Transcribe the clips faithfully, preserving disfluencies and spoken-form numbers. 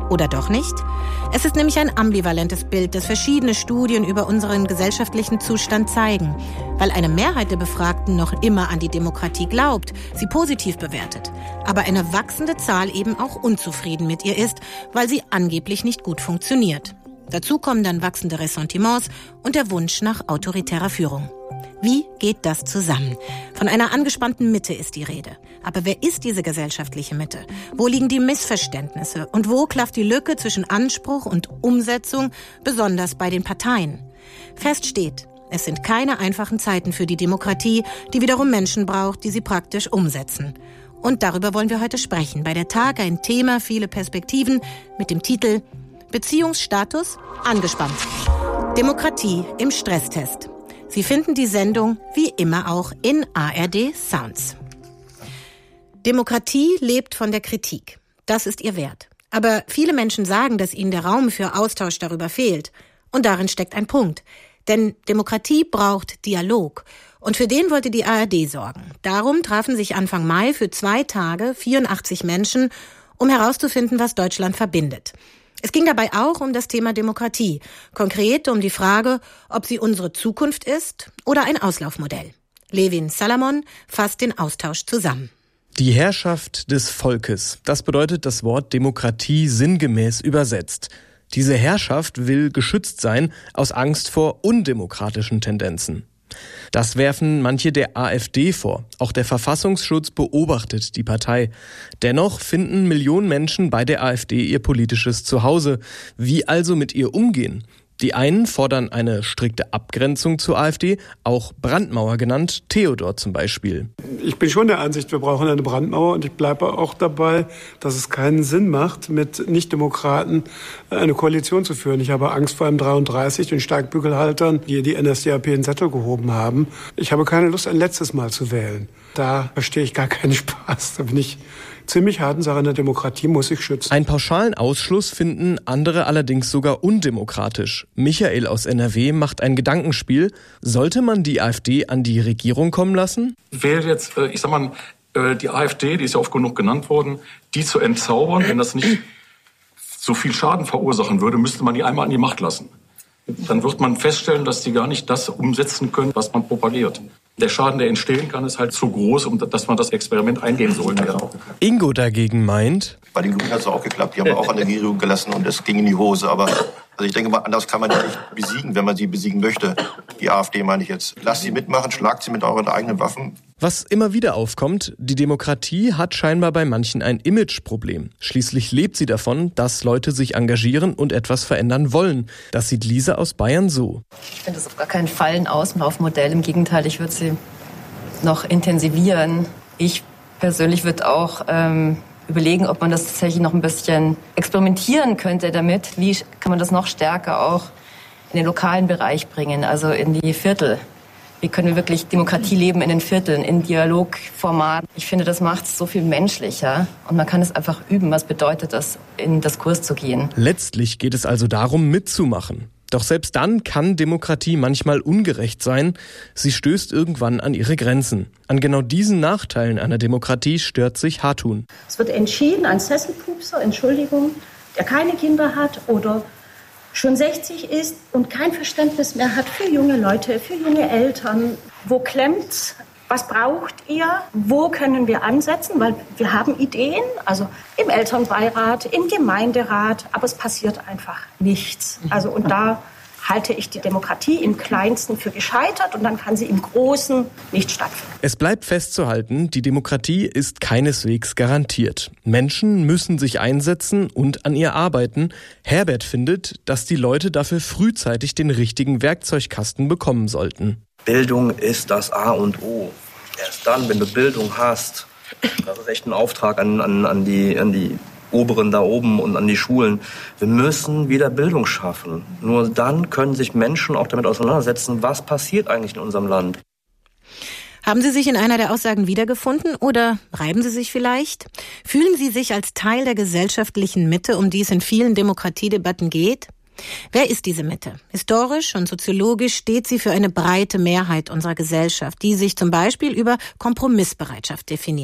Oder doch nicht? Es ist nämlich ein ambivalentes Bild, das verschiedene Studien über unseren gesellschaftlichen Zustand zeigen. Weil eine Mehrheit der Befragten noch immer an die Demokratie glaubt, sie positiv bewertet. Aber eine wachsende Zahl eben auch unzufrieden mit ihr ist, weil sie angeblich nicht gut funktioniert. Dazu kommen dann wachsende Ressentiments und der Wunsch nach autoritärer Führung. Wie geht das zusammen? Von einer angespannten Mitte ist die Rede. Aber wer ist diese gesellschaftliche Mitte? Wo liegen die Missverständnisse? Und wo klafft die Lücke zwischen Anspruch und Umsetzung, besonders bei den Parteien? Fest steht, es sind keine einfachen Zeiten für die Demokratie, die wiederum Menschen braucht, die sie praktisch umsetzen. Und darüber wollen wir heute sprechen. Bei der Tag ein Thema, viele Perspektiven mit dem Titel Beziehungsstatus angespannt. Demokratie im Stresstest. Sie finden die Sendung wie immer auch in A R D Sounds. Demokratie lebt von der Kritik. Das ist ihr Wert. Aber viele Menschen sagen, dass ihnen der Raum für Austausch darüber fehlt. Und darin steckt ein Punkt. Denn Demokratie braucht Dialog. Und für den wollte die A R D sorgen. Darum trafen sich Anfang Mai für zwei Tage vierundachtzig Menschen, um herauszufinden, was Deutschland verbindet. Es ging dabei auch um das Thema Demokratie, konkret um die Frage, ob sie unsere Zukunft ist oder ein Auslaufmodell. Levin Salamon fasst den Austausch zusammen. Die Herrschaft des Volkes, das bedeutet das Wort Demokratie sinngemäß übersetzt. Diese Herrschaft will geschützt sein aus Angst vor undemokratischen Tendenzen. Das werfen manche der AfD vor. Auch der Verfassungsschutz beobachtet die Partei. Dennoch finden Millionen Menschen bei der AfD ihr politisches Zuhause. Wie also mit ihr umgehen? Die einen fordern eine strikte Abgrenzung zur AfD, auch Brandmauer genannt, Theodor zum Beispiel. Ich bin schon der Ansicht, wir brauchen eine Brandmauer und ich bleibe auch dabei, dass es keinen Sinn macht, mit Nichtdemokraten eine Koalition zu führen. Ich habe Angst vor M dreiunddreißig und Steigbügelhaltern, die die N S D A P in den Sattel gehoben haben. Ich habe keine Lust, ein letztes Mal zu wählen. Da verstehe ich gar keinen Spaß. Da bin ich ziemlich harten Sache in der Demokratie, muss ich schützen. Einen pauschalen Ausschluss finden andere allerdings sogar undemokratisch. Michael aus N R W macht ein Gedankenspiel. Sollte man die AfD an die Regierung kommen lassen? Wäre jetzt, ich sag mal, die AfD, die ist ja oft genug genannt worden, die zu entzaubern, wenn das nicht so viel Schaden verursachen würde, müsste man die einmal an die Macht lassen. Dann wird man feststellen, dass die gar nicht das umsetzen können, was man propagiert. Der Schaden, der entstehen kann, ist halt zu groß, um dass man das Experiment eingehen sollte. Ingo dagegen meint, bei den Grünen hat es auch geklappt. Die haben wir auch an der Regierung gelassen und es ging in die Hose. Aber also ich denke mal, anders kann man die nicht besiegen, wenn man sie besiegen möchte. Die AfD meine ich jetzt. Lasst sie mitmachen, schlagt sie mit euren eigenen Waffen. Was immer wieder aufkommt, die Demokratie hat scheinbar bei manchen ein Imageproblem. Schließlich lebt sie davon, dass Leute sich engagieren und etwas verändern wollen. Das sieht Lisa aus Bayern so. Ich finde das auf gar keinen Fall ein Auslaufmodell. Im Gegenteil, ich würde sie noch intensivieren. Ich persönlich würde auch ähm, überlegen, ob man das tatsächlich noch ein bisschen experimentieren könnte damit. Wie kann man das noch stärker auch in den lokalen Bereich bringen, also in die Viertel. Wie können wir wirklich Demokratie leben in den Vierteln, in Dialogformat? Ich finde, das macht es so viel menschlicher und man kann es einfach üben. Was bedeutet das, in den Diskurs zu gehen? Letztlich geht es also darum, mitzumachen. Doch selbst dann kann Demokratie manchmal ungerecht sein. Sie stößt irgendwann an ihre Grenzen. An genau diesen Nachteilen einer Demokratie stört sich Hartun. Es wird entschieden, ein Sesselpupser, Entschuldigung, der keine Kinder hat oder schon sechzig ist und kein Verständnis mehr hat für junge Leute, für junge Eltern. Wo klemmt's? Was braucht ihr? Wo können wir ansetzen? Weil wir haben Ideen, also im Elternbeirat, im Gemeinderat, aber es passiert einfach nichts. Also und da halte ich die Demokratie im Kleinsten für gescheitert und dann kann sie im Großen nicht stattfinden. Es bleibt festzuhalten, die Demokratie ist keineswegs garantiert. Menschen müssen sich einsetzen und an ihr arbeiten. Herbert findet, dass die Leute dafür frühzeitig den richtigen Werkzeugkasten bekommen sollten. Bildung ist das A und O. Erst dann, wenn du Bildung hast, das ist echt ein Auftrag an, an, an, die, an die Oberen da oben und an die Schulen. Wir müssen wieder Bildung schaffen. Nur dann können sich Menschen auch damit auseinandersetzen, was passiert eigentlich in unserem Land. Haben Sie sich in einer der Aussagen wiedergefunden oder reiben Sie sich vielleicht? Fühlen Sie sich als Teil der gesellschaftlichen Mitte, um die es in vielen Demokratiedebatten geht? Wer ist diese Mitte? Historisch und soziologisch steht sie für eine breite Mehrheit unserer Gesellschaft, die sich zum Beispiel über Kompromissbereitschaft definiert.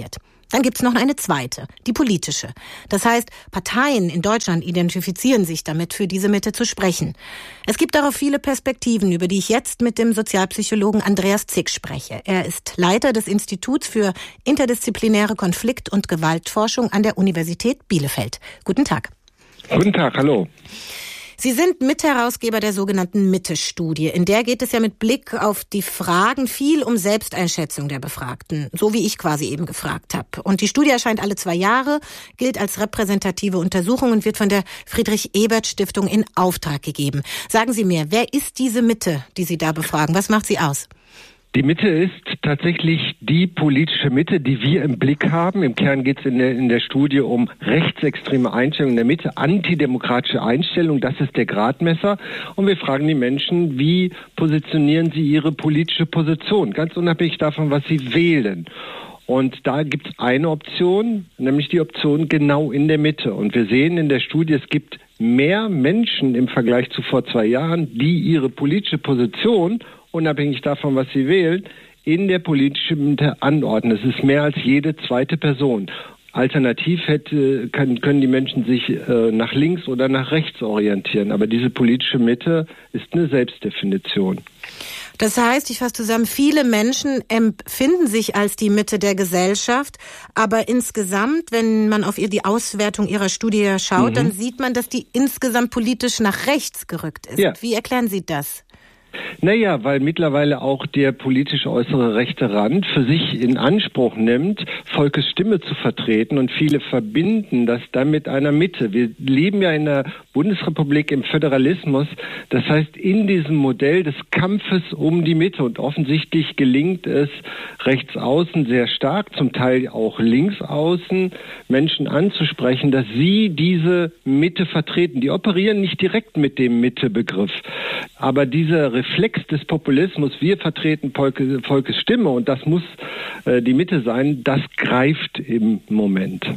Dann gibt's noch eine zweite, die politische. Das heißt, Parteien in Deutschland identifizieren sich damit, für diese Mitte zu sprechen. Es gibt darauf viele Perspektiven, über die ich jetzt mit dem Sozialpsychologen Andreas Zick spreche. Er ist Leiter des Instituts für interdisziplinäre Konflikt- und Gewaltforschung an der Universität Bielefeld. Guten Tag. Guten Tag, hallo. Sie sind Mitherausgeber der sogenannten Mitte-Studie. In der geht es ja mit Blick auf die Fragen viel um Selbsteinschätzung der Befragten, so wie ich quasi eben gefragt habe. Und die Studie erscheint alle zwei Jahre, gilt als repräsentative Untersuchung und wird von der Friedrich-Ebert-Stiftung in Auftrag gegeben. Sagen Sie mir, wer ist diese Mitte, die Sie da befragen? Was macht sie aus? Die Mitte ist tatsächlich die politische Mitte, die wir im Blick haben. Im Kern geht es in der, in der Studie um rechtsextreme Einstellungen in der Mitte, antidemokratische Einstellungen, das ist der Gradmesser. Und wir fragen die Menschen, wie positionieren sie ihre politische Position, ganz unabhängig davon, was sie wählen. Und da gibt es eine Option, nämlich die Option genau in der Mitte. Und wir sehen in der Studie, es gibt mehr Menschen im Vergleich zu vor zwei Jahren, die ihre politische Position, unabhängig davon, was sie wählen, in der politischen Mitte anordnen. Es ist mehr als jede zweite Person. Alternativ hätte, kann, können die Menschen sich äh, nach links oder nach rechts orientieren. Aber diese politische Mitte ist eine Selbstdefinition. Das heißt, ich fasse zusammen, viele Menschen empfinden sich als die Mitte der Gesellschaft, aber insgesamt, wenn man auf die Auswertung Ihrer Studie schaut, mhm. dann sieht man, dass die insgesamt politisch nach rechts gerückt ist. Ja. Wie erklären Sie das? Naja, weil mittlerweile auch der politisch äußere rechte Rand für sich in Anspruch nimmt, Volkes Stimme zu vertreten, und viele verbinden das dann mit einer Mitte. Wir leben ja in der Bundesrepublik im Föderalismus, das heißt in diesem Modell des Kampfes um die Mitte, und offensichtlich gelingt es rechts außen sehr stark, zum Teil auch links außen, Menschen anzusprechen, dass sie diese Mitte vertreten. Die operieren nicht direkt mit dem Mitte-Begriff, aber dieser Reflex des Populismus, wir vertreten Volke, Volkes Stimme und das muss äh, die Mitte sein, das greift im Moment.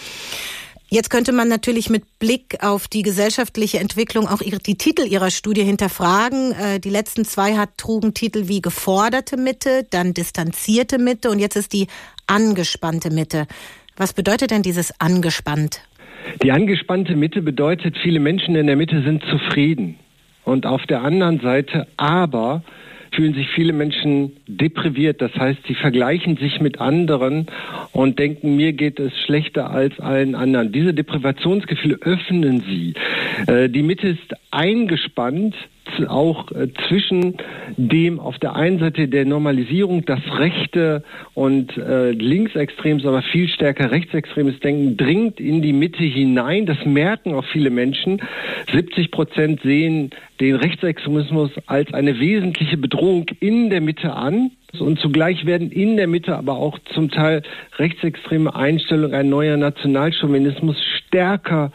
Jetzt könnte man natürlich mit Blick auf die gesellschaftliche Entwicklung auch ihre, die Titel Ihrer Studie hinterfragen. Äh, die letzten zwei hat, trugen Titel wie geforderte Mitte, dann distanzierte Mitte und jetzt ist die angespannte Mitte. Was bedeutet denn dieses angespannt? Die angespannte Mitte bedeutet, viele Menschen in der Mitte sind zufrieden. Und auf der anderen Seite aber fühlen sich viele Menschen depriviert. Das heißt, sie vergleichen sich mit anderen und denken, mir geht es schlechter als allen anderen. Diese Deprivationsgefühle öffnen sie. Äh, die Mitte ist eingespannt, auch äh, zwischen dem auf der einen Seite der Normalisierung, das rechte und äh, linksextremes, aber viel stärker rechtsextremes Denken dringt in die Mitte hinein. Das merken auch viele Menschen. siebzig Prozent sehen den Rechtsextremismus als eine wesentliche Bedrohung in der Mitte an. Und zugleich werden in der Mitte aber auch zum Teil rechtsextreme Einstellungen, ein neuer Nationalchauvinismus stärker,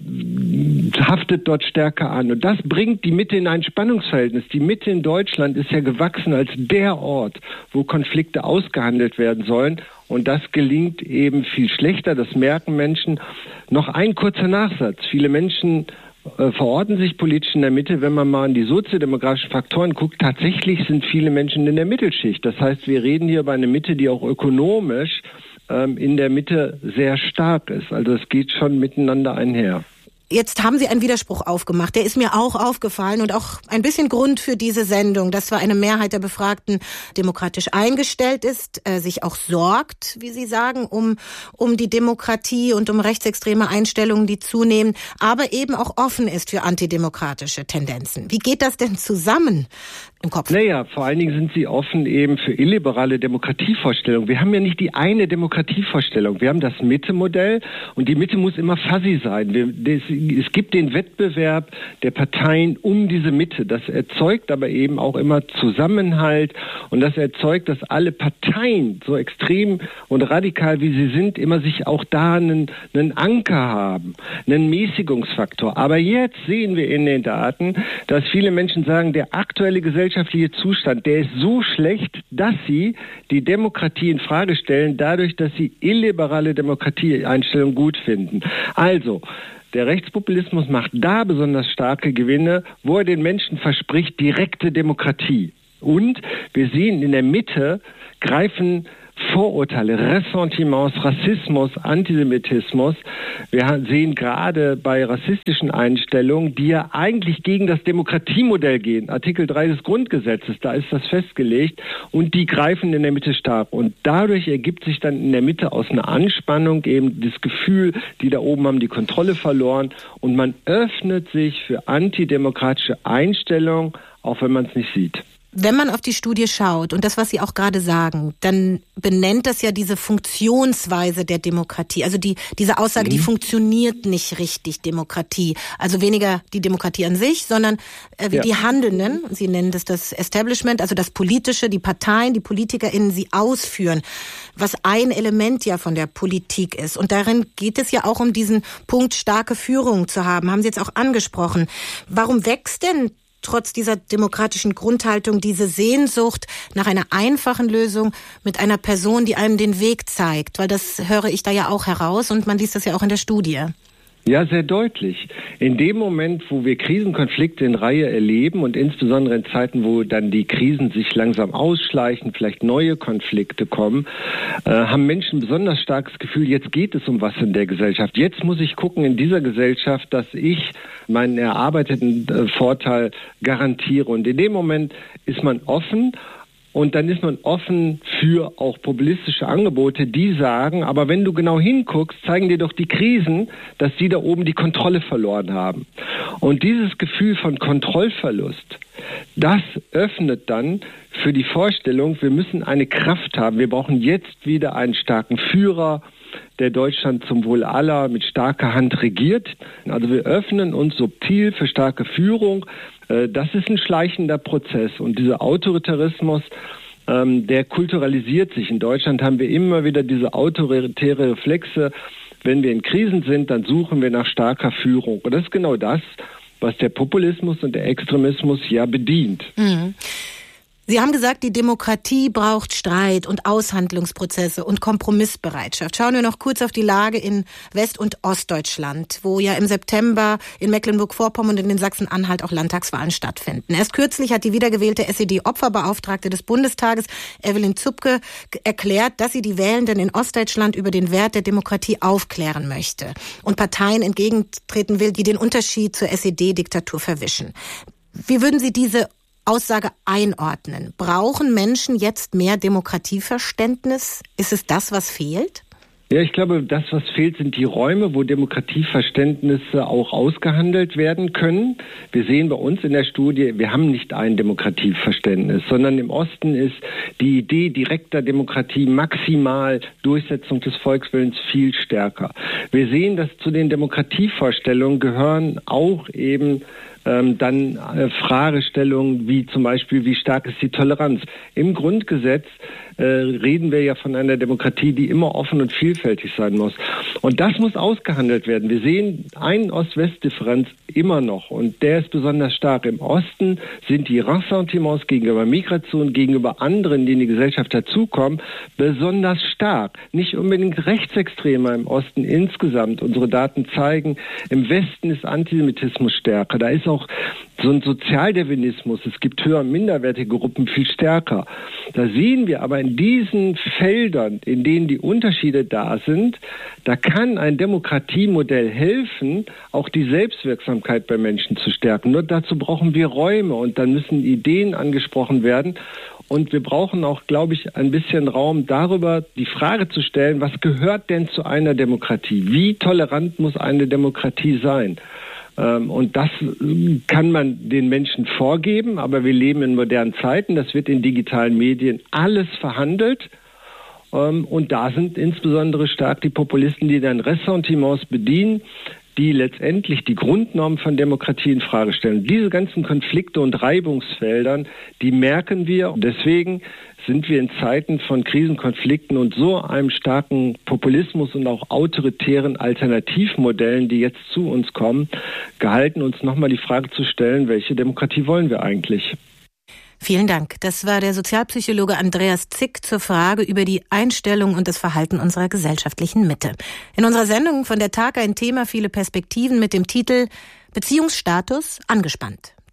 haftet dort stärker an. Und das bringt die Mitte in ein Spannungsverhältnis. Die Mitte in Deutschland ist ja gewachsen als der Ort, wo Konflikte ausgehandelt werden sollen. Und das gelingt eben viel schlechter, das merken Menschen. Noch ein kurzer Nachsatz. Viele Menschen verorten sich politisch in der Mitte, wenn man mal an die soziodemografischen Faktoren guckt. Tatsächlich sind viele Menschen in der Mittelschicht. Das heißt, wir reden hier über eine Mitte, die auch ökonomisch ähm, in der Mitte sehr stark ist. Also es geht schon miteinander einher. Jetzt haben Sie einen Widerspruch aufgemacht. Der ist mir auch aufgefallen und auch ein bisschen Grund für diese Sendung, dass zwar eine Mehrheit der Befragten demokratisch eingestellt ist, äh, sich auch sorgt, wie Sie sagen, um um die Demokratie und um rechtsextreme Einstellungen, die zunehmen, aber eben auch offen ist für antidemokratische Tendenzen. Wie geht das denn zusammen im Kopf? Naja, vor allen Dingen sind sie offen eben für illiberale Demokratievorstellungen. Wir haben ja nicht die eine Demokratievorstellung. Wir haben das Mitte-Modell und die Mitte muss immer fuzzy sein. Wir, das, es gibt den Wettbewerb der Parteien um diese Mitte. Das erzeugt aber eben auch immer Zusammenhalt und das erzeugt, dass alle Parteien, so extrem und radikal wie sie sind, immer sich auch da einen, einen Anker haben, einen Mäßigungsfaktor. Aber jetzt sehen wir in den Daten, dass viele Menschen sagen, der aktuelle gesellschaftliche Zustand, der ist so schlecht, dass sie die Demokratie in Frage stellen, dadurch, dass sie illiberale Demokratieeinstellungen gut finden. Also, der Rechtspopulismus macht da besonders starke Gewinne, wo er den Menschen verspricht, direkte Demokratie. Und wir sehen, in der Mitte greifen Vorurteile, Ressentiments, Rassismus, Antisemitismus. Wir sehen gerade bei rassistischen Einstellungen, die ja eigentlich gegen das Demokratiemodell gehen. Artikel drei des Grundgesetzes, da ist das festgelegt und die greifen in der Mitte stark. Und dadurch ergibt sich dann in der Mitte aus einer Anspannung eben das Gefühl, die da oben haben die Kontrolle verloren und man öffnet sich für antidemokratische Einstellungen, auch wenn man es nicht sieht. Wenn man auf die Studie schaut und das, was Sie auch gerade sagen, dann benennt das ja diese Funktionsweise der Demokratie. Also die diese Aussage, mhm. die funktioniert nicht richtig, Demokratie. Also weniger die Demokratie an sich, sondern äh, wie ja. die Handelnden, Sie nennen das das Establishment, also das Politische, die Parteien, die PolitikerInnen sie ausführen, was ein Element ja von der Politik ist. Und darin geht es ja auch um diesen Punkt, starke Führung zu haben. Haben Sie jetzt auch angesprochen. Warum wächst denn trotz dieser demokratischen Grundhaltung diese Sehnsucht nach einer einfachen Lösung mit einer Person, die einem den Weg zeigt? Weil das höre ich da ja auch heraus und man liest das ja auch in der Studie. Ja, sehr deutlich. In dem Moment, wo wir Krisenkonflikte in Reihe erleben und insbesondere in Zeiten, wo dann die Krisen sich langsam ausschleichen, vielleicht neue Konflikte kommen, äh, haben Menschen ein besonders starkes Gefühl, jetzt geht es um was in der Gesellschaft. Jetzt muss ich gucken in dieser Gesellschaft, dass ich meinen erarbeiteten äh, Vorteil garantiere. Und in dem Moment ist man offen. Und dann ist man offen für auch populistische Angebote, die sagen, aber wenn du genau hinguckst, zeigen dir doch die Krisen, dass die da oben die Kontrolle verloren haben. Und dieses Gefühl von Kontrollverlust, das öffnet dann für die Vorstellung, wir müssen eine Kraft haben. Wir brauchen jetzt wieder einen starken Führer, der Deutschland zum Wohl aller mit starker Hand regiert. Also wir öffnen uns subtil für starke Führung. Das ist ein schleichender Prozess. Und dieser Autoritarismus, der kulturalisiert sich. In Deutschland haben wir immer wieder diese autoritäre Reflexe. Wenn wir in Krisen sind, dann suchen wir nach starker Führung. Und das ist genau das, was der Populismus und der Extremismus ja bedient. Mhm. Sie haben gesagt, die Demokratie braucht Streit und Aushandlungsprozesse und Kompromissbereitschaft. Schauen wir noch kurz auf die Lage in West- und Ostdeutschland, wo ja im September in Mecklenburg-Vorpommern und in Sachsen-Anhalt auch Landtagswahlen stattfinden. Erst kürzlich hat die wiedergewählte S E D-Opferbeauftragte des Bundestages, Evelyn Zupke, erklärt, dass sie die Wählenden in Ostdeutschland über den Wert der Demokratie aufklären möchte und Parteien entgegentreten will, die den Unterschied zur S E D-Diktatur verwischen. Wie würden Sie diese Aussage einordnen? Brauchen Menschen jetzt mehr Demokratieverständnis? Ist es das, was fehlt? Ja, ich glaube, das, was fehlt, sind die Räume, wo Demokratieverständnisse auch ausgehandelt werden können. Wir sehen bei uns in der Studie, wir haben nicht ein Demokratieverständnis, sondern im Osten ist die Idee direkter Demokratie maximal, Durchsetzung des Volkswillens viel stärker. Wir sehen, dass zu den Demokratievorstellungen gehören auch eben Ähm, dann äh, Fragestellungen wie zum Beispiel, wie stark ist die Toleranz? Im Grundgesetz äh, reden wir ja von einer Demokratie, die immer offen und vielfältig sein muss. Und das muss ausgehandelt werden. Wir sehen einen Ost-West-Differenz immer noch und der ist besonders stark. Im Osten sind die Ressentiments gegenüber Migration, gegenüber anderen, die in die Gesellschaft dazukommen, besonders stark. Nicht unbedingt Rechtsextreme im Osten insgesamt. Unsere Daten zeigen, im Westen ist Antisemitismus stärker. Da ist auch so ein Sozialdarwinismus. Es gibt höher- und minderwertige Gruppen viel stärker. Da sehen wir aber in diesen Feldern, in denen die Unterschiede da sind, da kann ein Demokratiemodell helfen, auch die Selbstwirksamkeit bei Menschen zu stärken. Nur dazu brauchen wir Räume und dann müssen Ideen angesprochen werden. Und wir brauchen auch, glaube ich, ein bisschen Raum darüber, die Frage zu stellen, was gehört denn zu einer Demokratie? Wie tolerant muss eine Demokratie sein? Und das kann man den Menschen vorgeben, aber wir leben in modernen Zeiten, das wird in digitalen Medien alles verhandelt. Und da sind insbesondere stark die Populisten, die dann Ressentiments bedienen, die letztendlich die Grundnormen von Demokratie in Frage stellen. Diese ganzen Konflikte und Reibungsfeldern, die merken wir. Deswegen sind wir in Zeiten von Krisenkonflikten und so einem starken Populismus und auch autoritären Alternativmodellen, die jetzt zu uns kommen, gehalten, uns nochmal die Frage zu stellen, welche Demokratie wollen wir eigentlich? Vielen Dank. Das war der Sozialpsychologe Andreas Zick zur Frage über die Einstellung und das Verhalten unserer gesellschaftlichen Mitte. In unserer Sendung von der Tag ein Thema, viele Perspektiven mit dem Titel Beziehungsstatus angespannt.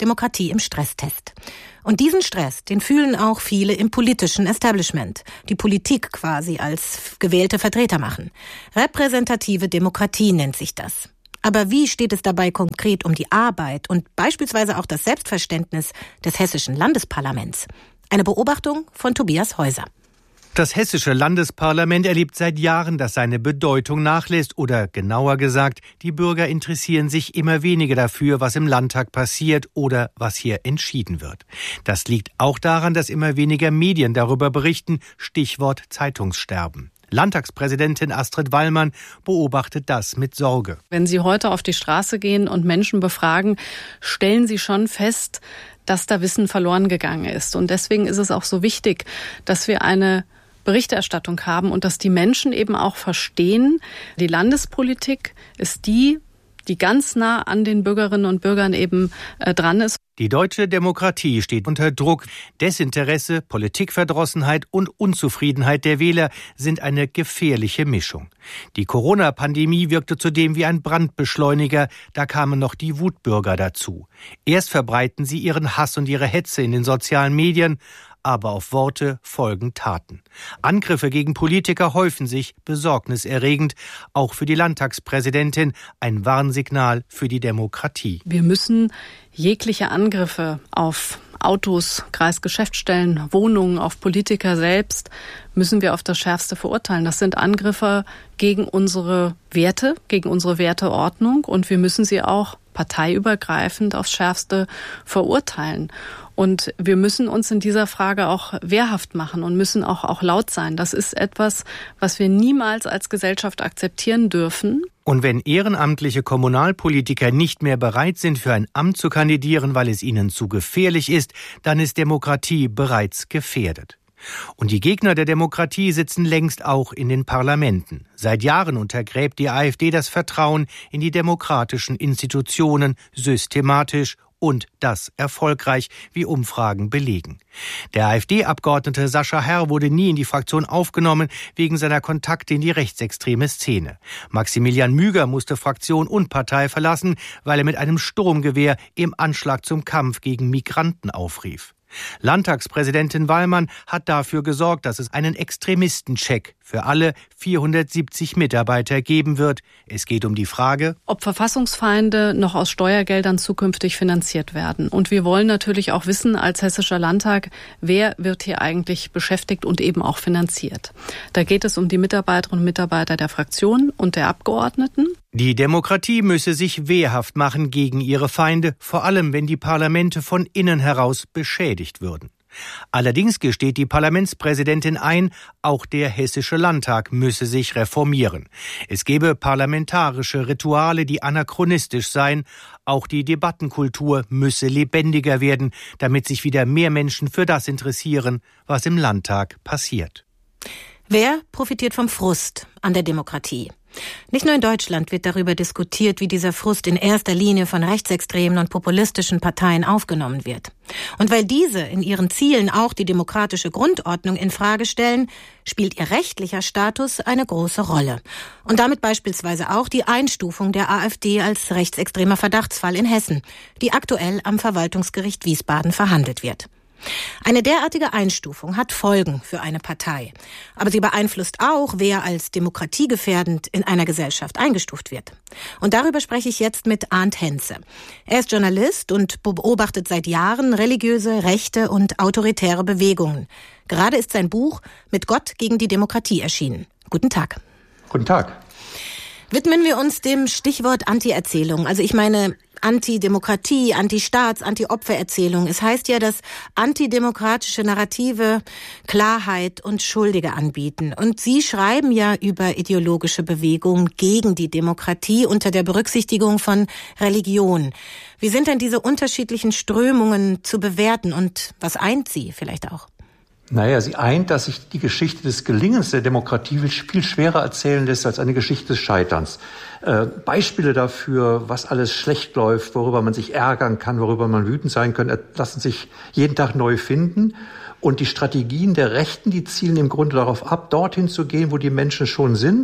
Demokratie im Stresstest. Und diesen Stress, den fühlen auch viele im politischen Establishment, die Politik quasi als gewählte Vertreter machen. Repräsentative Demokratie nennt sich das. Aber wie steht es dabei konkret um die Arbeit und beispielsweise auch das Selbstverständnis des hessischen Landesparlaments? Eine Beobachtung von Tobias Häuser. Das hessische Landesparlament erlebt seit Jahren, dass seine Bedeutung nachlässt oder genauer gesagt, die Bürger interessieren sich immer weniger dafür, was im Landtag passiert oder was hier entschieden wird. Das liegt auch daran, dass immer weniger Medien darüber berichten, Stichwort Zeitungssterben. Landtagspräsidentin Astrid Wallmann beobachtet das mit Sorge. Wenn Sie heute auf die Straße gehen und Menschen befragen, stellen Sie schon fest, dass da Wissen verloren gegangen ist. Und deswegen ist es auch so wichtig, dass wir eine Berichterstattung haben und dass die Menschen eben auch verstehen, die Landespolitik ist die, die ganz nah an den Bürgerinnen und Bürgern eben äh, dran ist. Die deutsche Demokratie steht unter Druck. Desinteresse, Politikverdrossenheit und Unzufriedenheit der Wähler sind eine gefährliche Mischung. Die Corona-Pandemie wirkte zudem wie ein Brandbeschleuniger. Da kamen noch die Wutbürger dazu. Erst verbreiten sie ihren Hass und ihre Hetze in den sozialen Medien, aber auf Worte folgen Taten. Angriffe gegen Politiker häufen sich, besorgniserregend, auch für die Landtagspräsidentin, ein Warnsignal für die Demokratie. Wir müssen jegliche Angriffe auf Autos, Kreisgeschäftsstellen, Wohnungen, auf Politiker selbst, müssen wir auf das Schärfste verurteilen. Das sind Angriffe gegen unsere Werte, gegen unsere Werteordnung und wir müssen sie auch parteiübergreifend aufs Schärfste verurteilen. Und wir müssen uns in dieser Frage auch wehrhaft machen und müssen auch, auch laut sein. Das ist etwas, was wir niemals als Gesellschaft akzeptieren dürfen. Und wenn ehrenamtliche Kommunalpolitiker nicht mehr bereit sind, für ein Amt zu kandidieren, weil es ihnen zu gefährlich ist, dann ist Demokratie bereits gefährdet. Und die Gegner der Demokratie sitzen längst auch in den Parlamenten. Seit Jahren untergräbt die AfD das Vertrauen in die demokratischen Institutionen systematisch und das erfolgreich, wie Umfragen belegen. Der AfD-Abgeordnete Sascha Herr wurde nie in die Fraktion aufgenommen wegen seiner Kontakte in die rechtsextreme Szene. Maximilian Müger musste Fraktion und Partei verlassen, weil er mit einem Sturmgewehr im Anschlag zum Kampf gegen Migranten aufrief. Landtagspräsidentin Wallmann hat dafür gesorgt, dass es einen Extremistencheck für alle vierhundertsiebzig Mitarbeiter geben wird. Es geht um die Frage, ob Verfassungsfeinde noch aus Steuergeldern zukünftig finanziert werden. Und wir wollen natürlich auch wissen, als Hessischer Landtag, wer wird hier eigentlich beschäftigt und eben auch finanziert. Da geht es um die Mitarbeiterinnen und Mitarbeiter der Fraktion und der Abgeordneten. Die Demokratie müsse sich wehrhaft machen gegen ihre Feinde, vor allem wenn die Parlamente von innen heraus beschädigt würden. Allerdings gesteht die Parlamentspräsidentin ein, auch der Hessische Landtag müsse sich reformieren. Es gebe parlamentarische Rituale, die anachronistisch seien. Auch die Debattenkultur müsse lebendiger werden, damit sich wieder mehr Menschen für das interessieren, was im Landtag passiert. Wer profitiert vom Frust an der Demokratie? Nicht nur in Deutschland wird darüber diskutiert, wie dieser Frust in erster Linie von rechtsextremen und populistischen Parteien aufgenommen wird. Und weil diese in ihren Zielen auch die demokratische Grundordnung in Frage stellen, spielt ihr rechtlicher Status eine große Rolle. Und damit beispielsweise auch die Einstufung der AfD als rechtsextremer Verdachtsfall in Hessen, die aktuell am Verwaltungsgericht Wiesbaden verhandelt wird. Eine derartige Einstufung hat Folgen für eine Partei. Aber sie beeinflusst auch, wer als demokratiegefährdend in einer Gesellschaft eingestuft wird. Und darüber spreche ich jetzt mit Arndt Henze. Er ist Journalist und beobachtet seit Jahren religiöse, rechte und autoritäre Bewegungen. Gerade ist sein Buch Mit Gott gegen die Demokratie erschienen. Guten Tag. Guten Tag. Widmen wir uns dem Stichwort Anti-Erzählung. Also ich meine Antidemokratie, Anti-Staats-, Anti-Opfer-Erzählung. Es heißt ja, dass antidemokratische Narrative Klarheit und Schuldige anbieten. Und Sie schreiben ja über ideologische Bewegungen gegen die Demokratie unter der Berücksichtigung von Religion. Wie sind denn diese unterschiedlichen Strömungen zu bewerten und was eint sie vielleicht auch? Naja, sie eint, dass sich die Geschichte des Gelingens der Demokratie viel schwerer erzählen lässt als eine Geschichte des Scheiterns. Äh, Beispiele dafür, was alles schlecht läuft, worüber man sich ärgern kann, worüber man wütend sein kann, lassen sich jeden Tag neu finden. Und die Strategien der Rechten, die zielen im Grunde darauf ab, dorthin zu gehen, wo die Menschen schon sind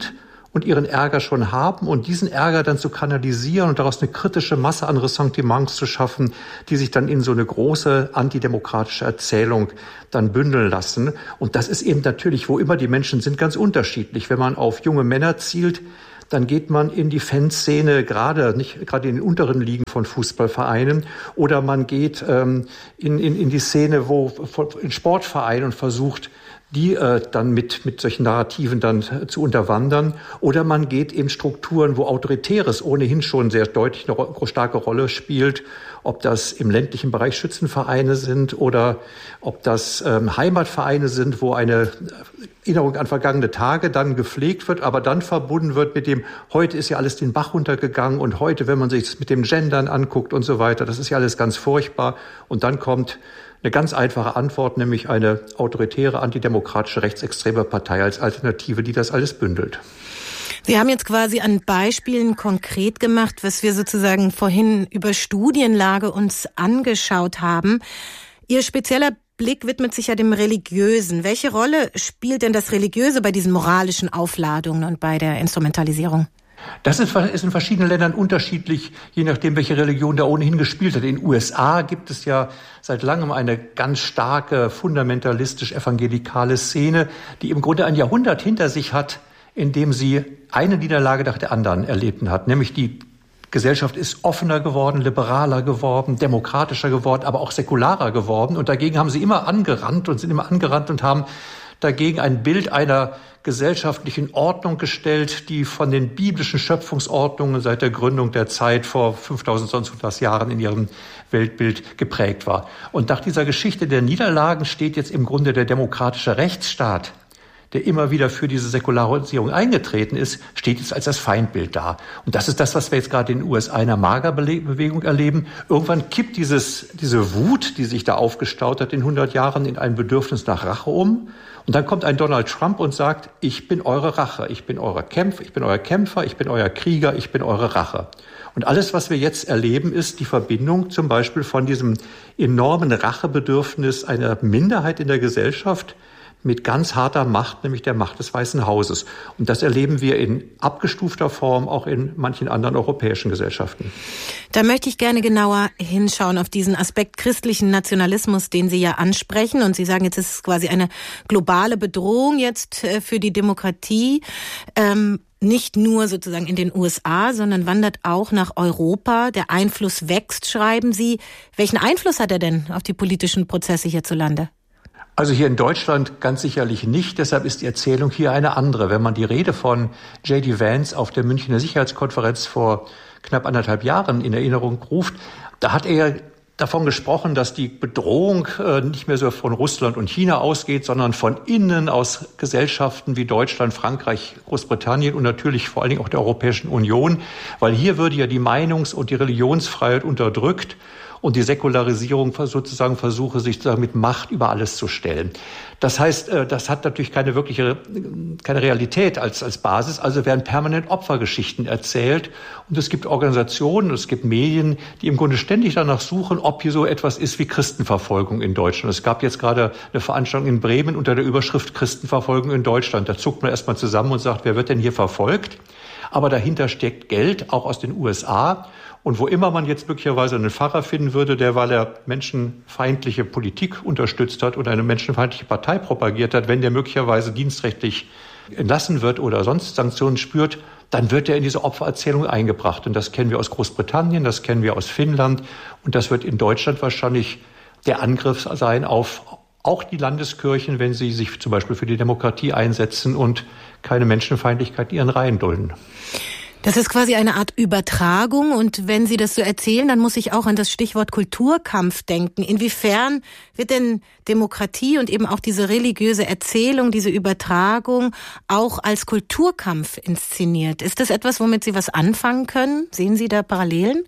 und ihren Ärger schon haben und diesen Ärger dann zu kanalisieren und daraus eine kritische Masse an Ressentiments zu schaffen, die sich dann in so eine große antidemokratische Erzählung dann bündeln lassen. Und das ist eben natürlich, wo immer die Menschen sind, ganz unterschiedlich. Wenn man auf junge Männer zielt, dann geht man in die Fanszene, gerade nicht gerade in den unteren Ligen von Fußballvereinen, oder man geht ähm, in, in, in die Szene, wo in Sportvereinen und versucht, die äh, dann mit mit solchen Narrativen dann äh, zu unterwandern, oder man geht in Strukturen, wo Autoritäres ohnehin schon sehr deutlich eine ro- starke Rolle spielt, ob das im ländlichen Bereich Schützenvereine sind oder ob das ähm, Heimatvereine sind, wo eine Erinnerung an vergangene Tage dann gepflegt wird, aber dann verbunden wird mit dem, heute ist ja alles den Bach runtergegangen und heute, wenn man sich das mit dem Gendern anguckt und so weiter, das ist ja alles ganz furchtbar. Und dann kommt eine ganz einfache Antwort, nämlich eine autoritäre, antidemokratische, rechtsextreme Partei als Alternative, die das alles bündelt. Sie haben jetzt quasi an Beispielen konkret gemacht, was wir sozusagen vorhin über Studienlage uns angeschaut haben. Ihr spezieller Blick widmet sich ja dem Religiösen. Welche Rolle spielt denn das Religiöse bei diesen moralischen Aufladungen und bei der Instrumentalisierung? Das ist in verschiedenen Ländern unterschiedlich, je nachdem, welche Religion da ohnehin gespielt hat. In den U S A gibt es ja seit langem eine ganz starke, fundamentalistisch-evangelikale Szene, die im Grunde ein Jahrhundert hinter sich hat, in dem sie eine Niederlage nach der anderen erlitten hat. Nämlich die Gesellschaft ist offener geworden, liberaler geworden, demokratischer geworden, aber auch säkularer geworden. Und dagegen haben sie immer angerannt und sind immer angerannt und haben dagegen ein Bild einer gesellschaftlichen Ordnung gestellt, die von den biblischen Schöpfungsordnungen seit der Gründung der Zeit vor fünftausend sonst was Jahren in ihrem Weltbild geprägt war. Und nach dieser Geschichte der Niederlagen steht jetzt im Grunde der demokratische Rechtsstaat, der immer wieder für diese Säkularisierung eingetreten ist, steht jetzt als das Feindbild da. Und das ist das, was wir jetzt gerade in den U S A in der Magerbewegung erleben. Irgendwann kippt dieses, diese Wut, die sich da aufgestaut hat in hundert Jahren, in ein Bedürfnis nach Rache um. Und dann kommt ein Donald Trump und sagt, ich bin eure Rache, ich bin euer Kämpfer, ich bin euer Kämpfer, ich bin euer Krieger, ich bin eure Rache. Und alles, was wir jetzt erleben, ist die Verbindung zum Beispiel von diesem enormen Rachebedürfnis einer Minderheit in der Gesellschaft mit ganz harter Macht, nämlich der Macht des Weißen Hauses. Und das erleben wir in abgestufter Form auch in manchen anderen europäischen Gesellschaften. Da möchte ich gerne genauer hinschauen auf diesen Aspekt christlichen Nationalismus, den Sie ja ansprechen. Und Sie sagen, jetzt ist es quasi eine globale Bedrohung jetzt für die Demokratie. Ähm, nicht nur sozusagen in den U S A, sondern wandert auch nach Europa. Der Einfluss wächst, schreiben Sie. Welchen Einfluss hat er denn auf die politischen Prozesse hierzulande? Also hier in Deutschland ganz sicherlich nicht. Deshalb ist die Erzählung hier eine andere. Wenn man die Rede von J D Vance auf der Münchner Sicherheitskonferenz vor knapp anderthalb Jahren in Erinnerung ruft, da hat er davon gesprochen, dass die Bedrohung äh, nicht mehr so von Russland und China ausgeht, sondern von innen aus Gesellschaften wie Deutschland, Frankreich, Großbritannien und natürlich vor allen Dingen auch der Europäischen Union, weil hier würde ja die Meinungs- und die Religionsfreiheit unterdrückt und die Säkularisierung sozusagen versuche, sich mit Macht über alles zu stellen. Das heißt, das hat natürlich keine wirkliche, keine Realität als, als Basis. Also werden permanent Opfergeschichten erzählt. Und es gibt Organisationen, es gibt Medien, die im Grunde ständig danach suchen, ob hier so etwas ist wie Christenverfolgung in Deutschland. Es gab jetzt gerade eine Veranstaltung in Bremen unter der Überschrift Christenverfolgung in Deutschland. Da zuckt man erstmal zusammen und sagt, wer wird denn hier verfolgt? Aber dahinter steckt Geld, auch aus den U S A. Und wo immer man jetzt möglicherweise einen Pfarrer finden würde, der, weil er menschenfeindliche Politik unterstützt hat oder eine menschenfeindliche Partei propagiert hat, wenn der möglicherweise dienstrechtlich entlassen wird oder sonst Sanktionen spürt, dann wird er in diese Opfererzählung eingebracht. Und das kennen wir aus Großbritannien, das kennen wir aus Finnland. Und das wird in Deutschland wahrscheinlich der Angriff sein auf auch die Landeskirchen, wenn sie sich zum Beispiel für die Demokratie einsetzen und keine Menschenfeindlichkeit in ihren Reihen dulden. Das ist quasi eine Art Übertragung. Und wenn Sie das so erzählen, dann muss ich auch an das Stichwort Kulturkampf denken. Inwiefern wird denn Demokratie und eben auch diese religiöse Erzählung, diese Übertragung auch als Kulturkampf inszeniert? Ist das etwas, womit Sie was anfangen können? Sehen Sie da Parallelen?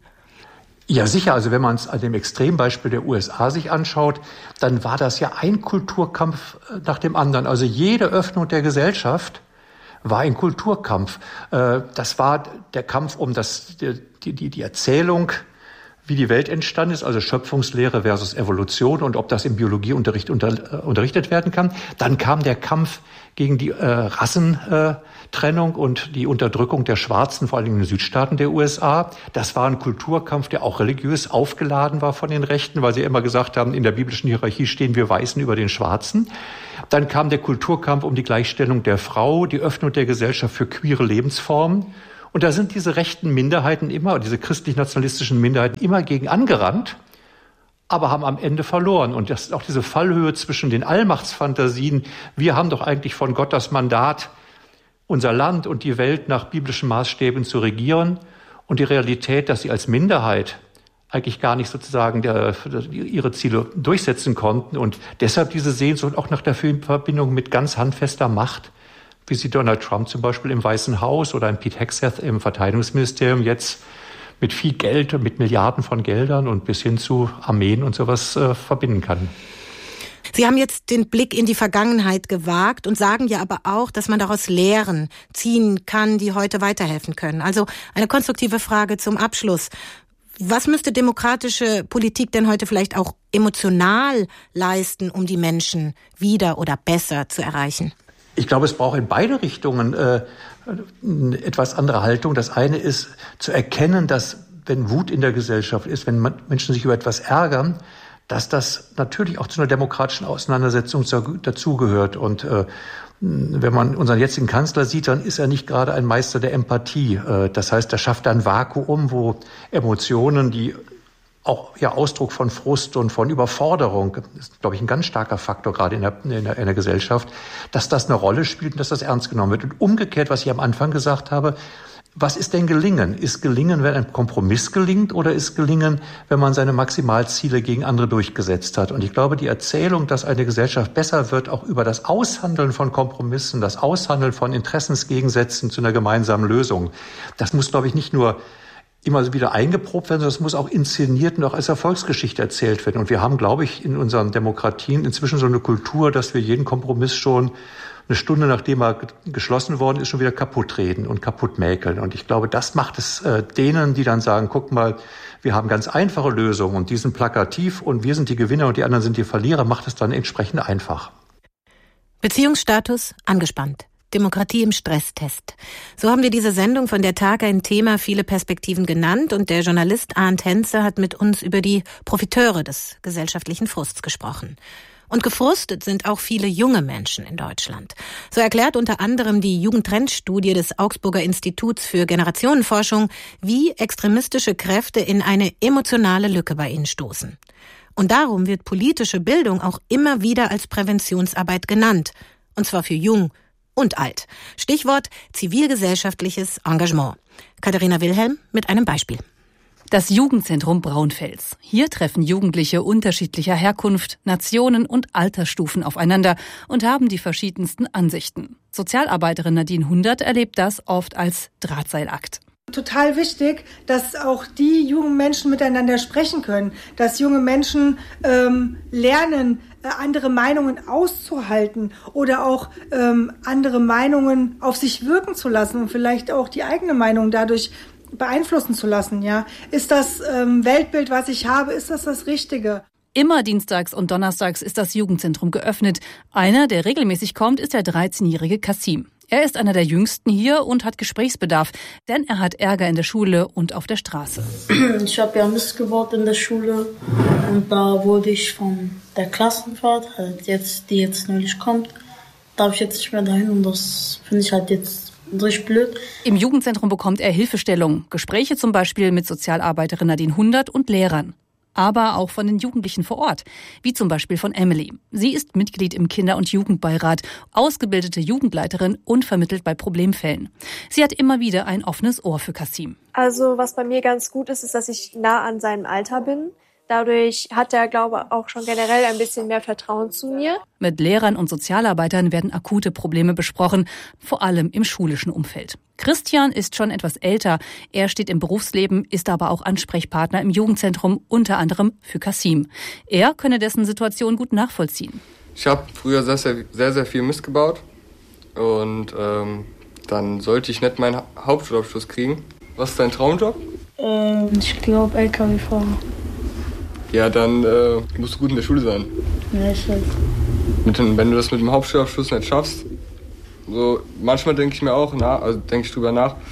Ja, sicher. Also wenn man es an dem Extrembeispiel der U S A sich anschaut, dann war das ja ein Kulturkampf nach dem anderen. Also jede Öffnung der Gesellschaft war ein Kulturkampf. Das war der Kampf um das, die, die, die Erzählung wie die Welt entstanden ist, also Schöpfungslehre versus Evolution und ob das im Biologieunterricht unter, äh, unterrichtet werden kann. Dann kam der Kampf gegen die äh, Rassentrennung und die Unterdrückung der Schwarzen, vor allem in den Südstaaten der U S A. Das war ein Kulturkampf, der auch religiös aufgeladen war von den Rechten, weil sie immer gesagt haben, in der biblischen Hierarchie stehen wir Weißen über den Schwarzen. Dann kam der Kulturkampf um die Gleichstellung der Frau, die Öffnung der Gesellschaft für queere Lebensformen. Und da sind diese rechten Minderheiten immer, diese christlich-nationalistischen Minderheiten immer gegen angerannt, aber haben am Ende verloren. Und das ist auch diese Fallhöhe zwischen den Allmachtsfantasien. Wir haben doch eigentlich von Gott das Mandat, unser Land und die Welt nach biblischen Maßstäben zu regieren. Und die Realität, dass sie als Minderheit eigentlich gar nicht sozusagen der, ihre Ziele durchsetzen konnten. Und deshalb diese Sehnsucht auch nach der Verbindung mit ganz handfester Macht, wie sie Donald Trump zum Beispiel im Weißen Haus oder ein Pete Hegseth im Verteidigungsministerium jetzt mit viel Geld, mit Milliarden von Geldern und bis hin zu Armeen und sowas äh, verbinden kann. Sie haben jetzt den Blick in die Vergangenheit gewagt und sagen ja aber auch, dass man daraus Lehren ziehen kann, die heute weiterhelfen können. Also eine konstruktive Frage zum Abschluss. Was müsste demokratische Politik denn heute vielleicht auch emotional leisten, um die Menschen wieder oder besser zu erreichen? Ich glaube, es braucht in beide Richtungen äh, eine etwas andere Haltung. Das eine ist zu erkennen, dass wenn Wut in der Gesellschaft ist, wenn man, Menschen sich über etwas ärgern, dass das natürlich auch zu einer demokratischen Auseinandersetzung dazugehört. Und äh, wenn man unseren jetzigen Kanzler sieht, dann ist er nicht gerade ein Meister der Empathie. Äh, das heißt, er schafft ein Vakuum, wo Emotionen, die auch ja Ausdruck von Frust und von Überforderung, ist, glaube ich, ein ganz starker Faktor gerade in der, in der, in der Gesellschaft, dass das eine Rolle spielt und dass das ernst genommen wird. Und umgekehrt, was ich am Anfang gesagt habe, was ist denn Gelingen? Ist Gelingen, wenn ein Kompromiss gelingt, oder ist Gelingen, wenn man seine Maximalziele gegen andere durchgesetzt hat? Und ich glaube, die Erzählung, dass eine Gesellschaft besser wird, auch über das Aushandeln von Kompromissen, das Aushandeln von Interessensgegensätzen zu einer gemeinsamen Lösung, das muss, glaube ich, nicht nur immer wieder eingeprobt werden, sondern es muss auch inszeniert und auch als Erfolgsgeschichte erzählt werden. Und wir haben, glaube ich, in unseren Demokratien inzwischen so eine Kultur, dass wir jeden Kompromiss schon eine Stunde, nachdem er geschlossen worden ist, schon wieder kaputt reden und kaputt mäkeln. Und ich glaube, das macht es äh, denen, die dann sagen, guck mal, wir haben ganz einfache Lösungen und die sind plakativ und wir sind die Gewinner und die anderen sind die Verlierer, macht es dann entsprechend einfach. Beziehungsstatus angespannt. Demokratie im Stresstest. So haben wir diese Sendung von der Tag ein Thema viele Perspektiven genannt und der Journalist Arndt Henze hat mit uns über die Profiteure des gesellschaftlichen Frusts gesprochen. Und gefrustet sind auch viele junge Menschen in Deutschland. So erklärt unter anderem die Jugendtrendstudie des Augsburger Instituts für Generationenforschung, wie extremistische Kräfte in eine emotionale Lücke bei ihnen stoßen. Und darum wird politische Bildung auch immer wieder als Präventionsarbeit genannt. Und zwar für jung und alt. Stichwort zivilgesellschaftliches Engagement. Katharina Wilhelm mit einem Beispiel. Das Jugendzentrum Braunfels. Hier treffen Jugendliche unterschiedlicher Herkunft, Nationen und Altersstufen aufeinander und haben die verschiedensten Ansichten. Sozialarbeiterin Nadine Hundert erlebt das oft als Drahtseilakt. Total wichtig, dass auch die jungen Menschen miteinander sprechen können, dass junge Menschen ähm, lernen, äh, andere Meinungen auszuhalten oder auch ähm, andere Meinungen auf sich wirken zu lassen und vielleicht auch die eigene Meinung dadurch beeinflussen zu lassen. Ja, ist das ähm, Weltbild, was ich habe, ist das das Richtige? Immer dienstags und donnerstags ist das Jugendzentrum geöffnet. Einer, der regelmäßig kommt, ist der dreizehnjährige Kasim. Er ist einer der Jüngsten hier und hat Gesprächsbedarf, denn er hat Ärger in der Schule und auf der Straße. Ich habe ja Mist gebaut in der Schule und da wurde ich von der Klassenfahrt, halt jetzt, die jetzt neulich kommt, darf ich jetzt nicht mehr dahin und das finde ich halt jetzt richtig blöd. Im Jugendzentrum bekommt er Hilfestellung, Gespräche zum Beispiel mit Sozialarbeiterin Nadine Hundert und Lehrern. Aber auch von den Jugendlichen vor Ort, wie zum Beispiel von Emily. Sie ist Mitglied im Kinder- und Jugendbeirat, ausgebildete Jugendleiterin und vermittelt bei Problemfällen. Sie hat immer wieder ein offenes Ohr für Kasim. Also was bei mir ganz gut ist, ist, dass ich nah an seinem Alter bin. Dadurch hat er, glaube ich, auch schon generell ein bisschen mehr Vertrauen zu mir. Mit Lehrern und Sozialarbeitern werden akute Probleme besprochen, vor allem im schulischen Umfeld. Christian ist schon etwas älter. Er steht im Berufsleben, ist aber auch Ansprechpartner im Jugendzentrum, unter anderem für Kasim. Er könne dessen Situation gut nachvollziehen. Ich habe früher sehr, sehr, sehr, sehr viel Mist gebaut. Und ähm, dann sollte ich nicht meinen Hauptschulabschluss kriegen. Was ist dein Traumjob? Ähm, ich glaube L K W-Fahrer. Ja, dann äh, musst du gut in der Schule sein. Ja, ich weiß. Mit dem, wenn du das mit dem Hauptschulabschluss nicht schaffst, so manchmal denke ich mir auch, na, also denke ich drüber nach,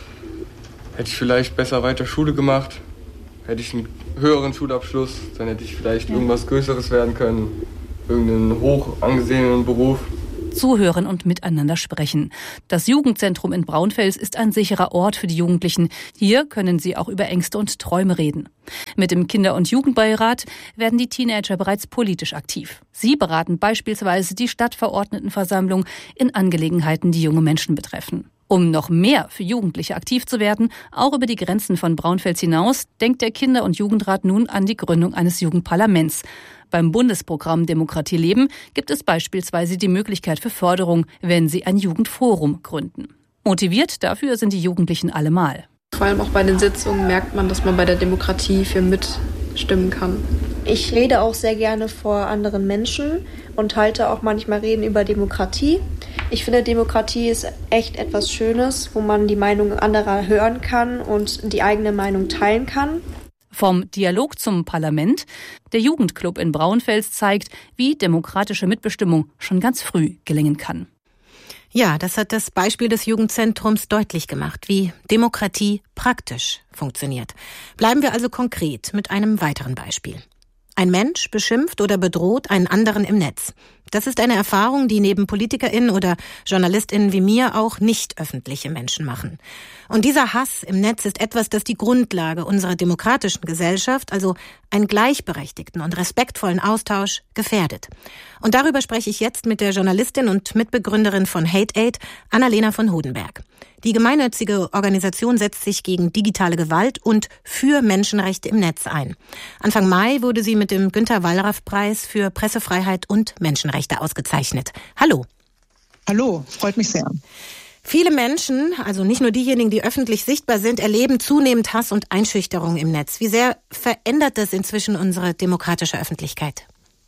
hätte ich vielleicht besser weiter Schule gemacht, hätte ich einen höheren Schulabschluss, dann hätte ich vielleicht ja. irgendwas Größeres werden können, irgendeinen hoch angesehenen Beruf. Zuhören und miteinander sprechen. Das Jugendzentrum in Braunfels ist ein sicherer Ort für die Jugendlichen. Hier können sie auch über Ängste und Träume reden. Mit dem Kinder- und Jugendbeirat werden die Teenager bereits politisch aktiv. Sie beraten beispielsweise die Stadtverordnetenversammlung in Angelegenheiten, die junge Menschen betreffen. Um noch mehr für Jugendliche aktiv zu werden, auch über die Grenzen von Braunfels hinaus, denkt der Kinder- und Jugendrat nun an die Gründung eines Jugendparlaments. Beim Bundesprogramm Demokratie leben gibt es beispielsweise die Möglichkeit für Förderung, wenn sie ein Jugendforum gründen. Motiviert dafür sind die Jugendlichen allemal. Vor allem auch bei den Sitzungen merkt man, dass man bei der Demokratie viel mitstimmen kann. Ich rede auch sehr gerne vor anderen Menschen und halte auch manchmal Reden über Demokratie. Ich finde, Demokratie ist echt etwas Schönes, wo man die Meinung anderer hören kann und die eigene Meinung teilen kann. Vom Dialog zum Parlament. Der Jugendclub in Braunfels zeigt, wie demokratische Mitbestimmung schon ganz früh gelingen kann. Ja, das hat das Beispiel des Jugendzentrums deutlich gemacht, wie Demokratie praktisch funktioniert. Bleiben wir also konkret mit einem weiteren Beispiel. Ein Mensch beschimpft oder bedroht einen anderen im Netz. Das ist eine Erfahrung, die neben PolitikerInnen oder JournalistInnen wie mir auch nicht öffentliche Menschen machen. Und dieser Hass im Netz ist etwas, das die Grundlage unserer demokratischen Gesellschaft, also einen gleichberechtigten und respektvollen Austausch, gefährdet. Und darüber spreche ich jetzt mit der Journalistin und Mitbegründerin von Hate Aid, Annalena von Hodenberg. Die gemeinnützige Organisation setzt sich gegen digitale Gewalt und für Menschenrechte im Netz ein. Anfang Mai wurde sie mit dem Günter-Wallraff-Preis für Pressefreiheit und Menschenrechte ausgezeichnet. Hallo. Hallo, freut mich sehr. Viele Menschen, also nicht nur diejenigen, die öffentlich sichtbar sind, erleben zunehmend Hass und Einschüchterung im Netz. Wie sehr verändert das inzwischen unsere demokratische Öffentlichkeit?